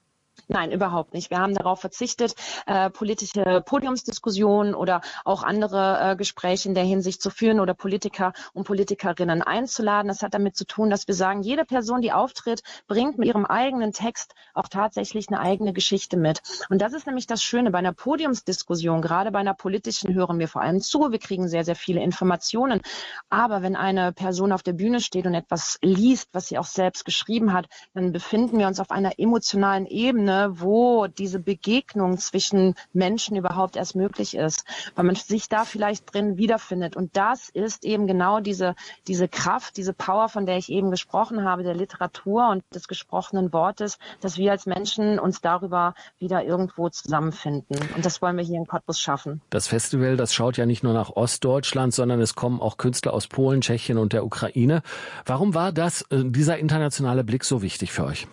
Nein, überhaupt nicht. Wir haben darauf verzichtet, politische Podiumsdiskussionen oder auch andere Gespräche in der Hinsicht zu führen oder Politiker und Politikerinnen einzuladen. Das hat damit zu tun, dass wir sagen, jede Person, die auftritt, bringt mit ihrem eigenen Text auch tatsächlich eine eigene Geschichte mit. Und das ist nämlich das Schöne bei einer Podiumsdiskussion, gerade bei einer politischen hören wir vor allem zu, wir kriegen sehr, sehr viele Informationen. Aber wenn eine Person auf der Bühne steht und etwas liest, was sie auch selbst geschrieben hat, dann befinden wir uns auf einer emotionalen Ebene, wo diese Begegnung zwischen Menschen überhaupt erst möglich ist, weil man sich da vielleicht drin wiederfindet. Und das ist eben genau diese Kraft, diese Power, von der ich eben gesprochen habe, der Literatur und des gesprochenen Wortes, dass wir als Menschen uns darüber wieder irgendwo zusammenfinden. Und das wollen wir hier in Cottbus schaffen. Das Festival, das schaut ja nicht nur nach Ostdeutschland, sondern es kommen auch Künstler aus Polen, Tschechien und der Ukraine. Warum war dieser internationale Blick so wichtig für euch?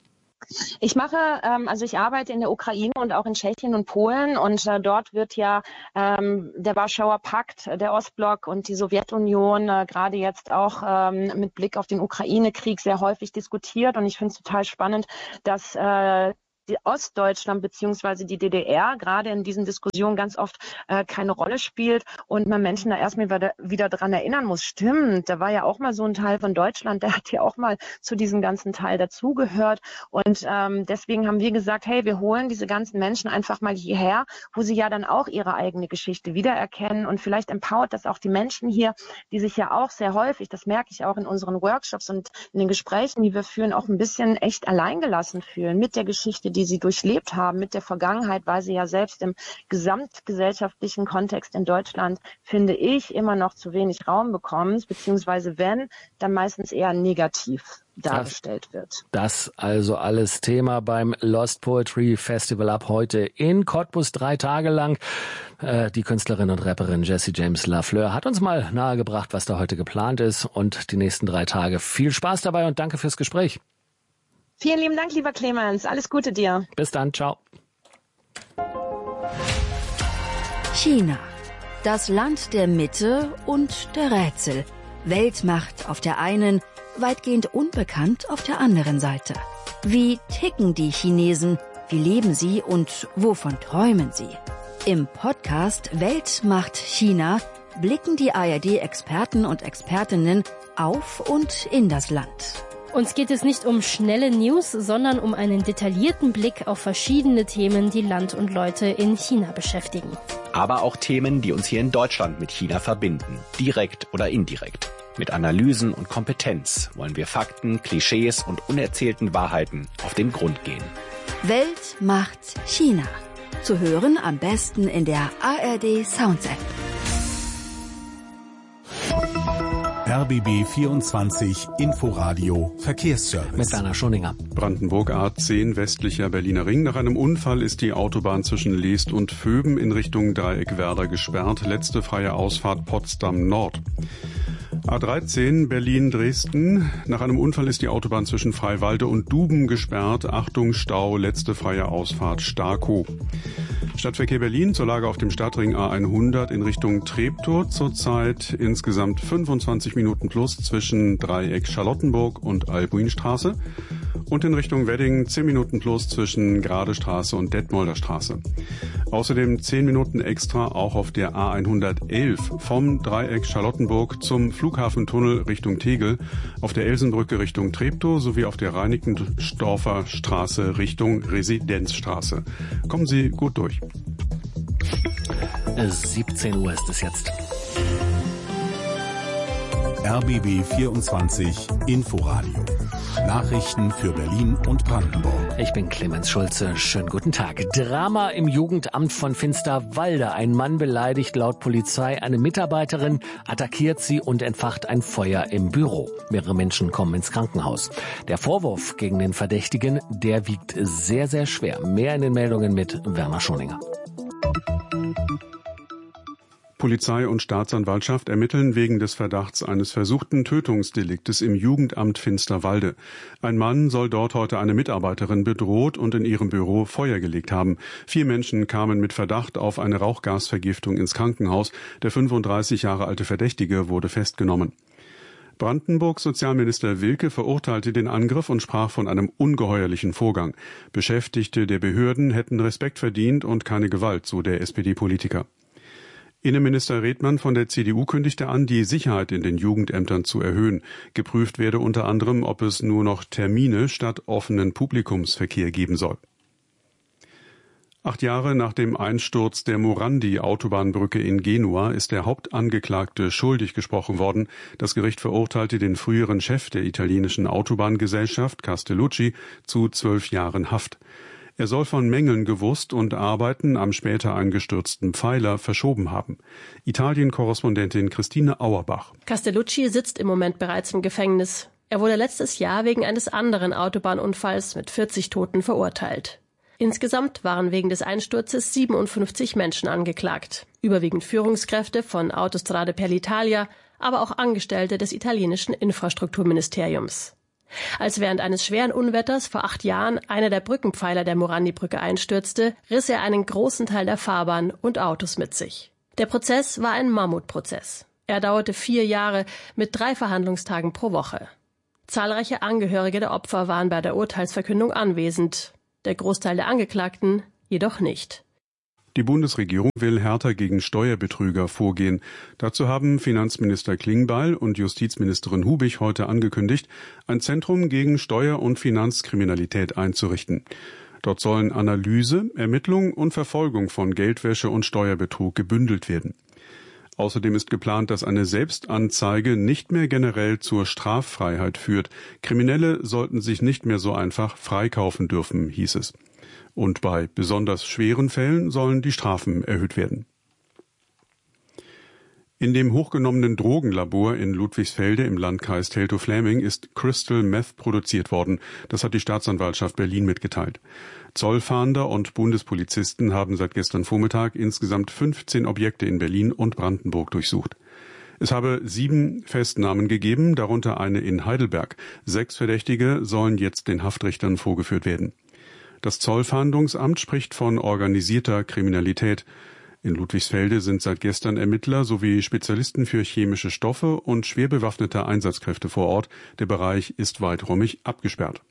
Ich arbeite in der Ukraine und auch in Tschechien und Polen und dort wird ja der Warschauer Pakt, der Ostblock und die Sowjetunion gerade jetzt auch mit Blick auf den Ukraine-Krieg sehr häufig diskutiert und ich finde es total spannend, dass die Ostdeutschland bzw. die DDR gerade in diesen Diskussionen ganz oft keine Rolle spielt und man Menschen da erstmal wieder dran erinnern muss. Stimmt, da war ja auch mal so ein Teil von Deutschland, der hat ja auch mal zu diesem ganzen Teil dazugehört und deswegen haben wir gesagt, hey, wir holen diese ganzen Menschen einfach mal hierher, wo sie ja dann auch ihre eigene Geschichte wiedererkennen und vielleicht empowert das auch die Menschen hier, die sich ja auch sehr häufig, das merke ich auch in unseren Workshops und in den Gesprächen, die wir führen, auch ein bisschen echt alleingelassen fühlen mit der Geschichte, die sie durchlebt haben, mit der Vergangenheit, weil sie ja selbst im gesamtgesellschaftlichen Kontext in Deutschland, finde ich, immer noch zu wenig Raum bekommen, beziehungsweise wenn, dann meistens eher negativ dargestellt wird. Das also alles Thema beim Lost Poetry Festival ab heute in Cottbus 3 Tage lang. Die Künstlerin und Rapperin Jessie James Lafleur hat uns mal nahegebracht, was da heute geplant ist und die nächsten 3 Tage. Viel Spaß dabei und danke fürs Gespräch. Vielen lieben Dank, lieber Clemens. Alles Gute dir. Bis dann. Ciao. China. Das Land der Mitte und der Rätsel. Weltmacht auf der einen, weitgehend unbekannt auf der anderen Seite. Wie ticken die Chinesen? Wie leben sie und wovon träumen sie? Im Podcast Weltmacht China blicken die ARD-Experten und Expertinnen auf und in das Land. Uns geht es nicht um schnelle News, sondern um einen detaillierten Blick auf verschiedene Themen, die Land und Leute in China beschäftigen. Aber auch Themen, die uns hier in Deutschland mit China verbinden, direkt oder indirekt. Mit Analysen und Kompetenz wollen wir Fakten, Klischees und unerzählten Wahrheiten auf den Grund gehen. Weltmacht China. Zu hören am besten in der ARD Sounds App. RBB 24 Inforadio Verkehrsservice. Mit Werner Schoninger. Brandenburg A10 westlicher Berliner Ring. Nach einem Unfall ist die Autobahn zwischen Leest und Vöben in Richtung Dreieckwerder gesperrt. Letzte freie Ausfahrt Potsdam Nord. A13 Berlin-Dresden. Nach einem Unfall ist die Autobahn zwischen Freiwalde und Duben gesperrt. Achtung Stau, letzte freie Ausfahrt Starkow. Stadtverkehr Berlin zur Lage auf dem Stadtring A100 in Richtung Treptow. Zurzeit insgesamt 25 Minuten plus zwischen Dreieck Charlottenburg und Albuinstraße. Und in Richtung Wedding 10 Minuten plus zwischen Gradestraße und Detmolder Straße. Außerdem 10 Minuten extra auch auf der A111 vom Dreieck Charlottenburg zum Flughafentunnel Richtung Tegel, auf der Elsenbrücke Richtung Treptow sowie auf der Reinickendorfer Straße Richtung Residenzstraße. Kommen Sie gut durch. 17 Uhr ist es jetzt. RBB 24 Inforadio. Nachrichten für Berlin und Brandenburg. Ich bin Clemens Schulze. Schönen guten Tag. Drama im Jugendamt von Finsterwalde. Ein Mann beleidigt laut Polizei eine Mitarbeiterin, attackiert sie und entfacht ein Feuer im Büro. Mehrere Menschen kommen ins Krankenhaus. Der Vorwurf gegen den Verdächtigen, der wiegt sehr, sehr schwer. Mehr in den Meldungen mit Werner Schoninger. Polizei und Staatsanwaltschaft ermitteln wegen des Verdachts eines versuchten Tötungsdeliktes im Jugendamt Finsterwalde. Ein Mann soll dort heute eine Mitarbeiterin bedroht und in ihrem Büro Feuer gelegt haben. 4 Menschen kamen mit Verdacht auf eine Rauchgasvergiftung ins Krankenhaus. Der 35 Jahre alte Verdächtige wurde festgenommen. Brandenburgs Sozialminister Wilke verurteilte den Angriff und sprach von einem ungeheuerlichen Vorgang. Beschäftigte der Behörden hätten Respekt verdient und keine Gewalt, so der SPD-Politiker. Innenminister Redmann von der CDU kündigte an, die Sicherheit in den Jugendämtern zu erhöhen. Geprüft werde unter anderem, ob es nur noch Termine statt offenen Publikumsverkehr geben soll. 8 Jahre nach dem Einsturz der Morandi-Autobahnbrücke in Genua ist der Hauptangeklagte schuldig gesprochen worden. Das Gericht verurteilte den früheren Chef der italienischen Autobahngesellschaft, Castellucci, zu 12 Jahren Haft. Er soll von Mängeln gewusst und Arbeiten am später eingestürzten Pfeiler verschoben haben. Italien-Korrespondentin Christine Auerbach. Castellucci sitzt im Moment bereits im Gefängnis. Er wurde letztes Jahr wegen eines anderen Autobahnunfalls mit 40 Toten verurteilt. Insgesamt waren wegen des Einsturzes 57 Menschen angeklagt. Überwiegend Führungskräfte von Autostrade per l'Italia, aber auch Angestellte des italienischen Infrastrukturministeriums. Als während eines schweren Unwetters vor 8 Jahren einer der Brückenpfeiler der Morandi-Brücke einstürzte, riss er einen großen Teil der Fahrbahn und Autos mit sich. Der Prozess war ein Mammutprozess. Er dauerte 4 Jahre mit 3 Verhandlungstagen pro Woche. Zahlreiche Angehörige der Opfer waren bei der Urteilsverkündung anwesend. Der Großteil der Angeklagten jedoch nicht. Die Bundesregierung will härter gegen Steuerbetrüger vorgehen. Dazu haben Finanzminister Klingbeil und Justizministerin Hubig heute angekündigt, ein Zentrum gegen Steuer- und Finanzkriminalität einzurichten. Dort sollen Analyse, Ermittlung und Verfolgung von Geldwäsche und Steuerbetrug gebündelt werden. Außerdem ist geplant, dass eine Selbstanzeige nicht mehr generell zur Straffreiheit führt. Kriminelle sollten sich nicht mehr so einfach freikaufen dürfen, hieß es. Und bei besonders schweren Fällen sollen die Strafen erhöht werden. In dem hochgenommenen Drogenlabor in Ludwigsfelde im Landkreis Teltow-Fläming ist Crystal Meth produziert worden. Das hat die Staatsanwaltschaft Berlin mitgeteilt. Zollfahnder und Bundespolizisten haben seit gestern Vormittag insgesamt 15 Objekte in Berlin und Brandenburg durchsucht. Es habe 7 Festnahmen gegeben, darunter eine in Heidelberg. 6 Verdächtige sollen jetzt den Haftrichtern vorgeführt werden. Das Zollfahndungsamt spricht von organisierter Kriminalität. In Ludwigsfelde sind seit gestern Ermittler sowie Spezialisten für chemische Stoffe und schwer bewaffnete Einsatzkräfte vor Ort. Der Bereich ist weiträumig abgesperrt.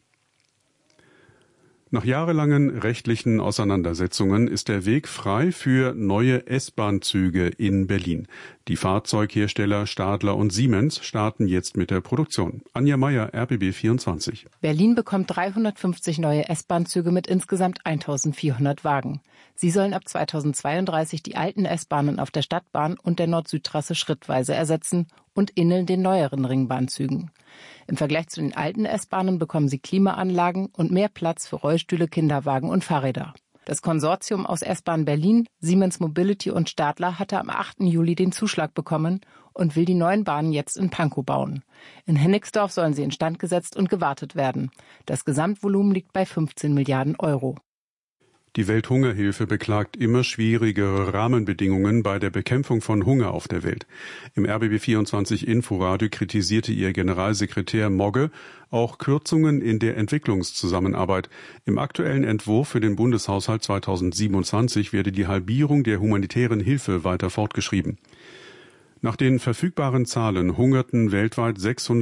Nach jahrelangen rechtlichen Auseinandersetzungen ist der Weg frei für neue S-Bahn-Züge in Berlin. Die Fahrzeughersteller Stadler und Siemens starten jetzt mit der Produktion. Anja Meier, RBB 24. Berlin bekommt 350 neue S-Bahn-Züge mit insgesamt 1400 Wagen. Sie sollen ab 2032 die alten S-Bahnen auf der Stadtbahn und der Nord-Süd-Trasse schrittweise ersetzen und ähneln den neueren Ringbahn-Zügen. Im Vergleich zu den alten S-Bahnen bekommen sie Klimaanlagen und mehr Platz für Rollstühle, Kinderwagen und Fahrräder. Das Konsortium aus S-Bahn Berlin, Siemens Mobility und Stadler hatte am 8. Juli den Zuschlag bekommen und will die neuen Bahnen jetzt in Pankow bauen. In Hennigsdorf sollen sie instand gesetzt und gewartet werden. Das Gesamtvolumen liegt bei 15 Milliarden Euro. Die Welthungerhilfe beklagt immer schwierigere Rahmenbedingungen bei der Bekämpfung von Hunger auf der Welt. Im RBB24 Inforadio kritisierte ihr Generalsekretär Mogge auch Kürzungen in der Entwicklungszusammenarbeit. Im aktuellen Entwurf für den Bundeshaushalt 2027 werde die Halbierung der humanitären Hilfe weiter fortgeschrieben. Nach den verfügbaren Zahlen hungerten weltweit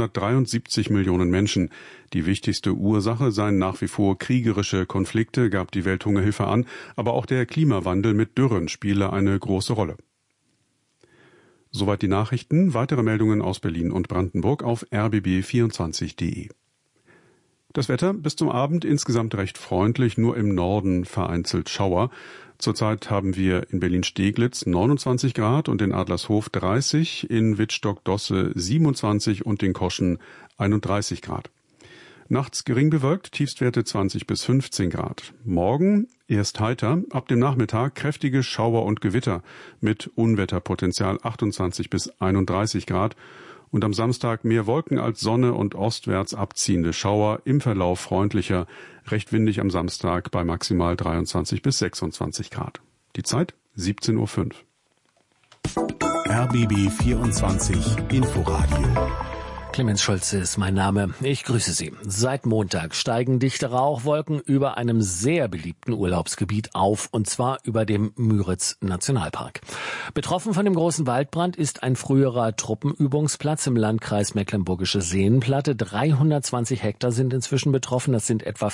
673 Millionen Menschen. Die wichtigste Ursache seien nach wie vor kriegerische Konflikte, gab die Welthungerhilfe an, aber auch der Klimawandel mit Dürren spiele eine große Rolle. Soweit die Nachrichten. Weitere Meldungen aus Berlin und Brandenburg auf rbb24.de. Das Wetter bis zum Abend insgesamt recht freundlich, nur im Norden vereinzelt Schauer. Zurzeit haben wir in Berlin-Steglitz 29 Grad und in Adlershof 30, in Wittstock-Dosse 27 und in Koschen 31 Grad. Nachts gering bewölkt, Tiefstwerte 20 bis 15 Grad. Morgen erst heiter, ab dem Nachmittag kräftige Schauer und Gewitter mit Unwetterpotenzial 28 bis 31 Grad. Und am Samstag mehr Wolken als Sonne und ostwärts abziehende Schauer, im Verlauf freundlicher, recht windig am Samstag bei maximal 23 bis 26 Grad. Die Zeit 17:05 Uhr. RBB 24 Inforadio. Clemens Schulze ist mein Name. Ich grüße Sie. Seit Montag steigen dichte Rauchwolken über einem sehr beliebten Urlaubsgebiet auf, und zwar über dem Müritz-Nationalpark. Betroffen von dem großen Waldbrand ist ein früherer Truppenübungsplatz im Landkreis Mecklenburgische Seenplatte. 320 Hektar sind inzwischen betroffen. Das sind etwa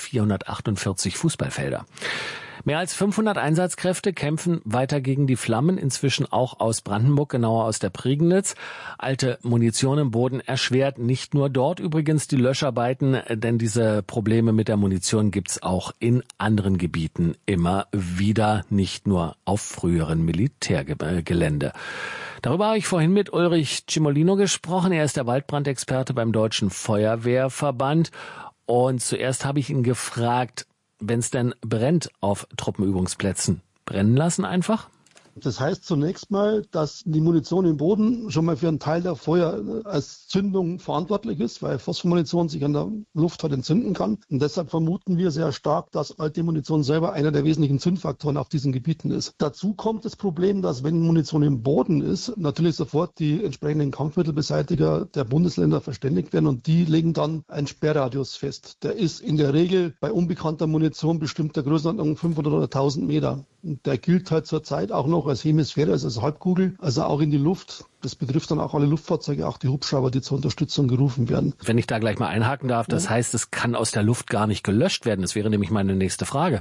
448 Fußballfelder. Mehr als 500 Einsatzkräfte kämpfen weiter gegen die Flammen, inzwischen auch aus Brandenburg, genauer aus der Prignitz. Alte Munition im Boden erschwert nicht nur dort übrigens die Löscharbeiten, denn diese Probleme mit der Munition gibt's auch in anderen Gebieten immer wieder, nicht nur auf früheren Militärgelände. Darüber habe ich vorhin mit Ulrich Cimolino gesprochen. Er ist der Waldbrandexperte beim Deutschen Feuerwehrverband. Und zuerst habe ich ihn gefragt, wenn es denn brennt auf Truppenübungsplätzen, brennen lassen einfach? Das heißt zunächst mal, dass die Munition im Boden schon mal für einen Teil der Feuer als Zündung verantwortlich ist, weil Phosphormunition sich an der Luft halt entzünden kann. Und deshalb vermuten wir sehr stark, dass alte Munition selber einer der wesentlichen Zündfaktoren auf diesen Gebieten ist. Dazu kommt das Problem, dass wenn Munition im Boden ist, natürlich sofort die entsprechenden Kampfmittelbeseitiger der Bundesländer verständigt werden und die legen dann einen Sperrradius fest. Der ist in der Regel bei unbekannter Munition bestimmter Größenordnung 500 oder 1000 Meter. Und der gilt halt zurzeit auch noch als Hemisphäre, also als Halbkugel, also auch in die Luft. Das betrifft dann auch alle Luftfahrzeuge, auch die Hubschrauber, die zur Unterstützung gerufen werden. Wenn ich da gleich mal einhaken darf, das heißt, es kann aus der Luft gar nicht gelöscht werden. Das wäre nämlich meine nächste Frage.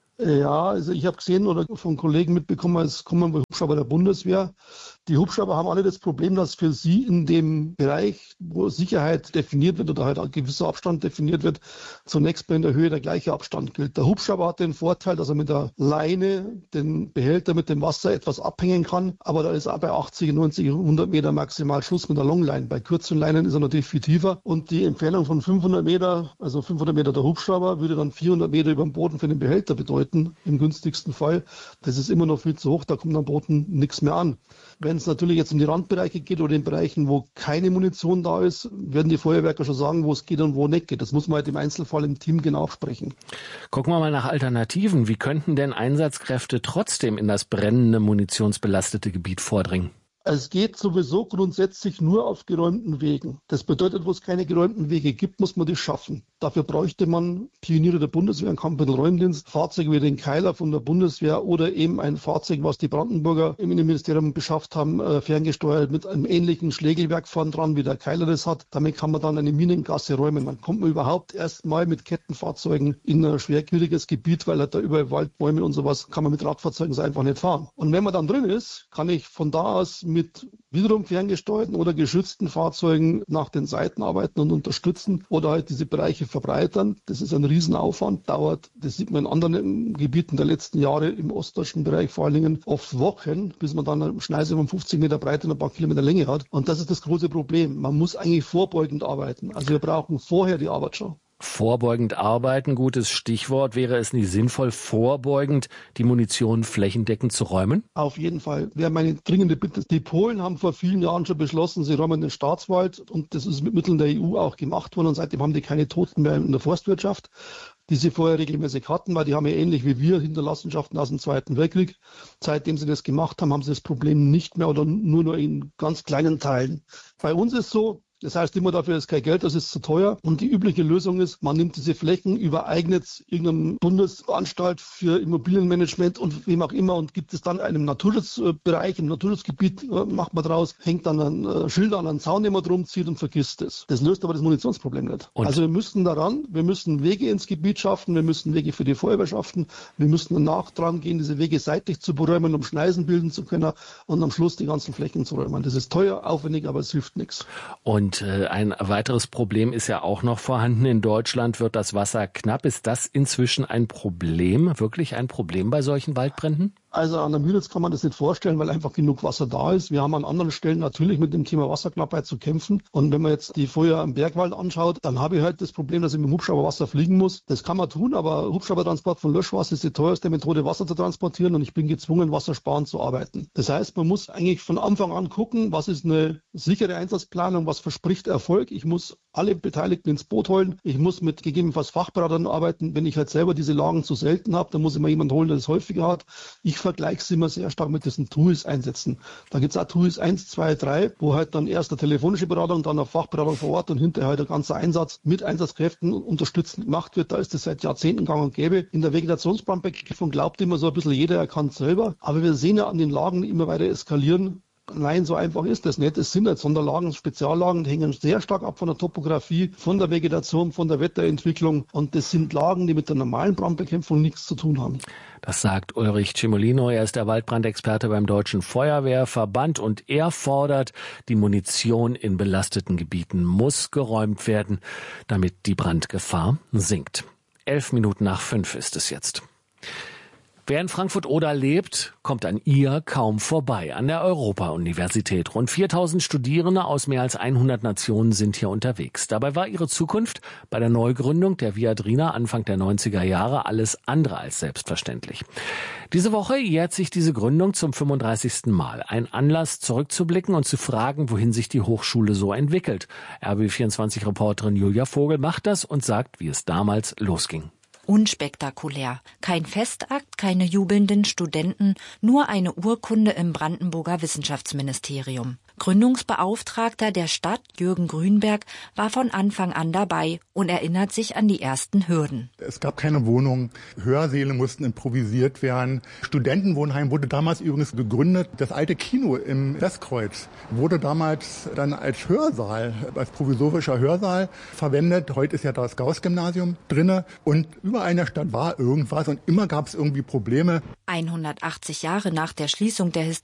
Ja, also ich habe gesehen oder von Kollegen mitbekommen, es kommen Hubschrauber der Bundeswehr. Die Hubschrauber haben alle das Problem, dass für sie in dem Bereich, wo Sicherheit definiert wird oder halt ein gewisser Abstand definiert wird, zunächst mal in der Höhe der gleiche Abstand gilt. Der Hubschrauber hat den Vorteil, dass er mit der Leine den Behälter mit dem Wasser etwas abhängen kann, aber da ist auch bei 80, 90, 100 Meter maximal Schluss mit der Longline. Bei kürzeren Leinen ist er natürlich viel tiefer und die Entfernung von 500 Meter, also 500 Meter der Hubschrauber, würde dann 400 Meter über dem Boden für den Behälter bedeuten, im günstigsten Fall. Das ist immer noch viel zu hoch, da kommt am Boden nichts mehr an. Wenn es natürlich jetzt um die Randbereiche geht oder in Bereichen, wo keine Munition da ist, werden die Feuerwerker schon sagen, wo es geht und wo nicht geht. Das muss man halt im Einzelfall im Team genau absprechen. Gucken wir mal nach Alternativen. Wie könnten denn Einsatzkräfte trotzdem in das brennende, munitionsbelastete Gebiet vordringen? Es geht sowieso grundsätzlich nur auf geräumten Wegen. Das bedeutet, wo es keine geräumten Wege gibt, muss man die schaffen. Dafür bräuchte man Pioniere der Bundeswehr, ein Kampfmittelräumdienst, Fahrzeuge wie den Keiler von der Bundeswehr oder eben ein Fahrzeug, was die Brandenburger im Innenministerium beschafft haben, ferngesteuert mit einem ähnlichen Schlägelwerk vorn dran, wie der Keiler das hat. Damit kann man dann eine Minengasse räumen. Man kommt überhaupt erst mal mit Kettenfahrzeugen in ein schwerkühliges Gebiet, weil halt da überall Waldbäume und sowas kann man mit Radfahrzeugen so einfach nicht fahren. Und wenn man dann drin ist, kann ich von da aus mit wiederum ferngesteuerten oder geschützten Fahrzeugen nach den Seiten arbeiten und unterstützen oder halt diese Bereiche verbreitern. Das ist ein Riesenaufwand, dauert, das sieht man in anderen Gebieten der letzten Jahre im ostdeutschen Bereich vor allen Dingen oft Wochen, bis man dann eine Schneise von 50 Meter Breite und ein paar Kilometer Länge hat. Und das ist das große Problem. Man muss eigentlich vorbeugend arbeiten. Also wir brauchen vorher die Arbeit schon. Vorbeugend arbeiten, gutes Stichwort. Wäre es nicht sinnvoll, vorbeugend die Munition flächendeckend zu räumen? Auf jeden Fall. Wäre meine dringende Bitte. Die Polen haben vor vielen Jahren schon beschlossen, sie räumen den Staatswald und das ist mit Mitteln der EU auch gemacht worden und seitdem haben die keine Toten mehr in der Forstwirtschaft, die sie vorher regelmäßig hatten, weil die haben ja ähnlich wie wir Hinterlassenschaften aus dem Zweiten Weltkrieg. Seitdem sie das gemacht haben, haben sie das Problem nicht mehr oder nur noch in ganz kleinen Teilen. Bei uns ist so, das heißt immer, dafür ist kein Geld, das ist zu teuer. Und die übliche Lösung ist, man nimmt diese Flächen, übereignet irgendeinem Bundesanstalt für Immobilienmanagement und wem auch immer und gibt es dann einem Naturschutzbereich, im Naturschutzgebiet, macht man draus, hängt dann ein Schild an einen Zaun, den man drum zieht und vergisst es. Das löst aber das Munitionsproblem nicht. Und? Also wir müssen daran, wir müssen Wege ins Gebiet schaffen, wir müssen Wege für die Feuerwehr schaffen, wir müssen danach dran gehen, diese Wege seitlich zu beräumen, um Schneisen bilden zu können und am Schluss die ganzen Flächen zu räumen. Das ist teuer, aufwendig, aber es hilft nichts. Und ein weiteres Problem ist ja auch noch vorhanden. In Deutschland wird das Wasser knapp. Ist das inzwischen ein Problem, wirklich ein Problem bei solchen Waldbränden? Also an der Müritz kann man das nicht vorstellen, weil einfach genug Wasser da ist. Wir haben an anderen Stellen natürlich mit dem Thema Wasserknappheit zu kämpfen. Und wenn man jetzt die Feuer im Bergwald anschaut, dann habe ich halt das Problem, dass ich mit dem Hubschrauber Wasser fliegen muss. Das kann man tun, aber Hubschraubertransport von Löschwasser ist die teuerste Methode, Wasser zu transportieren. Und ich bin gezwungen, wassersparend zu arbeiten. Das heißt, man muss eigentlich von Anfang an gucken, was ist eine sichere Einsatzplanung, was verspricht Erfolg. Ich muss alle Beteiligten ins Boot holen. Ich muss mit gegebenenfalls Fachberatern arbeiten. Wenn ich halt selber diese Lagen zu selten habe, dann muss ich mir jemanden holen, der das häufiger hat. Ich vergleiche es immer sehr stark mit diesen Tools einsetzen. Da gibt es auch Tools 1, 2, 3, wo halt dann erst eine telefonische Beratung, dann eine Fachberatung vor Ort und hinterher halt der ganze Einsatz mit Einsatzkräften unterstützend gemacht wird. Da ist das seit Jahrzehnten gang und gäbe. In der Vegetationsbrandbekämpfung glaubt immer so ein bisschen jeder, er kann es selber. Aber wir sehen ja an den Lagen, die immer weiter eskalieren. Nein, so einfach ist das nicht. Es sind halt Sonderlagen, Speziallagen, die hängen sehr stark ab von der Topografie, von der Vegetation, von der Wetterentwicklung. Und das sind Lagen, die mit der normalen Brandbekämpfung nichts zu tun haben. Das sagt Ulrich Cimolino. Er ist der Waldbrandexperte beim Deutschen Feuerwehrverband und er fordert, die Munition in belasteten Gebieten muss geräumt werden, damit die Brandgefahr sinkt. 5:11 ist es jetzt. Wer in Frankfurt-Oder lebt, kommt an ihr kaum vorbei, an der Europa-Universität. Rund 4000 Studierende aus mehr als 100 Nationen sind hier unterwegs. Dabei war ihre Zukunft bei der Neugründung der Viadrina Anfang der 90er Jahre alles andere als selbstverständlich. Diese Woche jährt sich diese Gründung zum 35. Mal. Ein Anlass, zurückzublicken und zu fragen, wohin sich die Hochschule so entwickelt. RBB24-Reporterin Julia Vogel macht das und sagt, wie es damals losging. Unspektakulär. Kein Festakt, keine jubelnden Studenten, nur eine Urkunde im Brandenburger Wissenschaftsministerium. Gründungsbeauftragter der Stadt, Jürgen Grünberg, war von Anfang an dabei und erinnert sich an die ersten Hürden. Es gab keine Wohnung, Hörsäle mussten improvisiert werden. Studentenwohnheim wurde damals übrigens gegründet. Das alte Kino im Westkreuz wurde damals dann als Hörsaal, als provisorischer Hörsaal verwendet. Heute ist ja das Gauß-Gymnasium drinne und überall in der Stadt war irgendwas und immer gab es irgendwie Probleme. 180 Jahre nach der Schließung der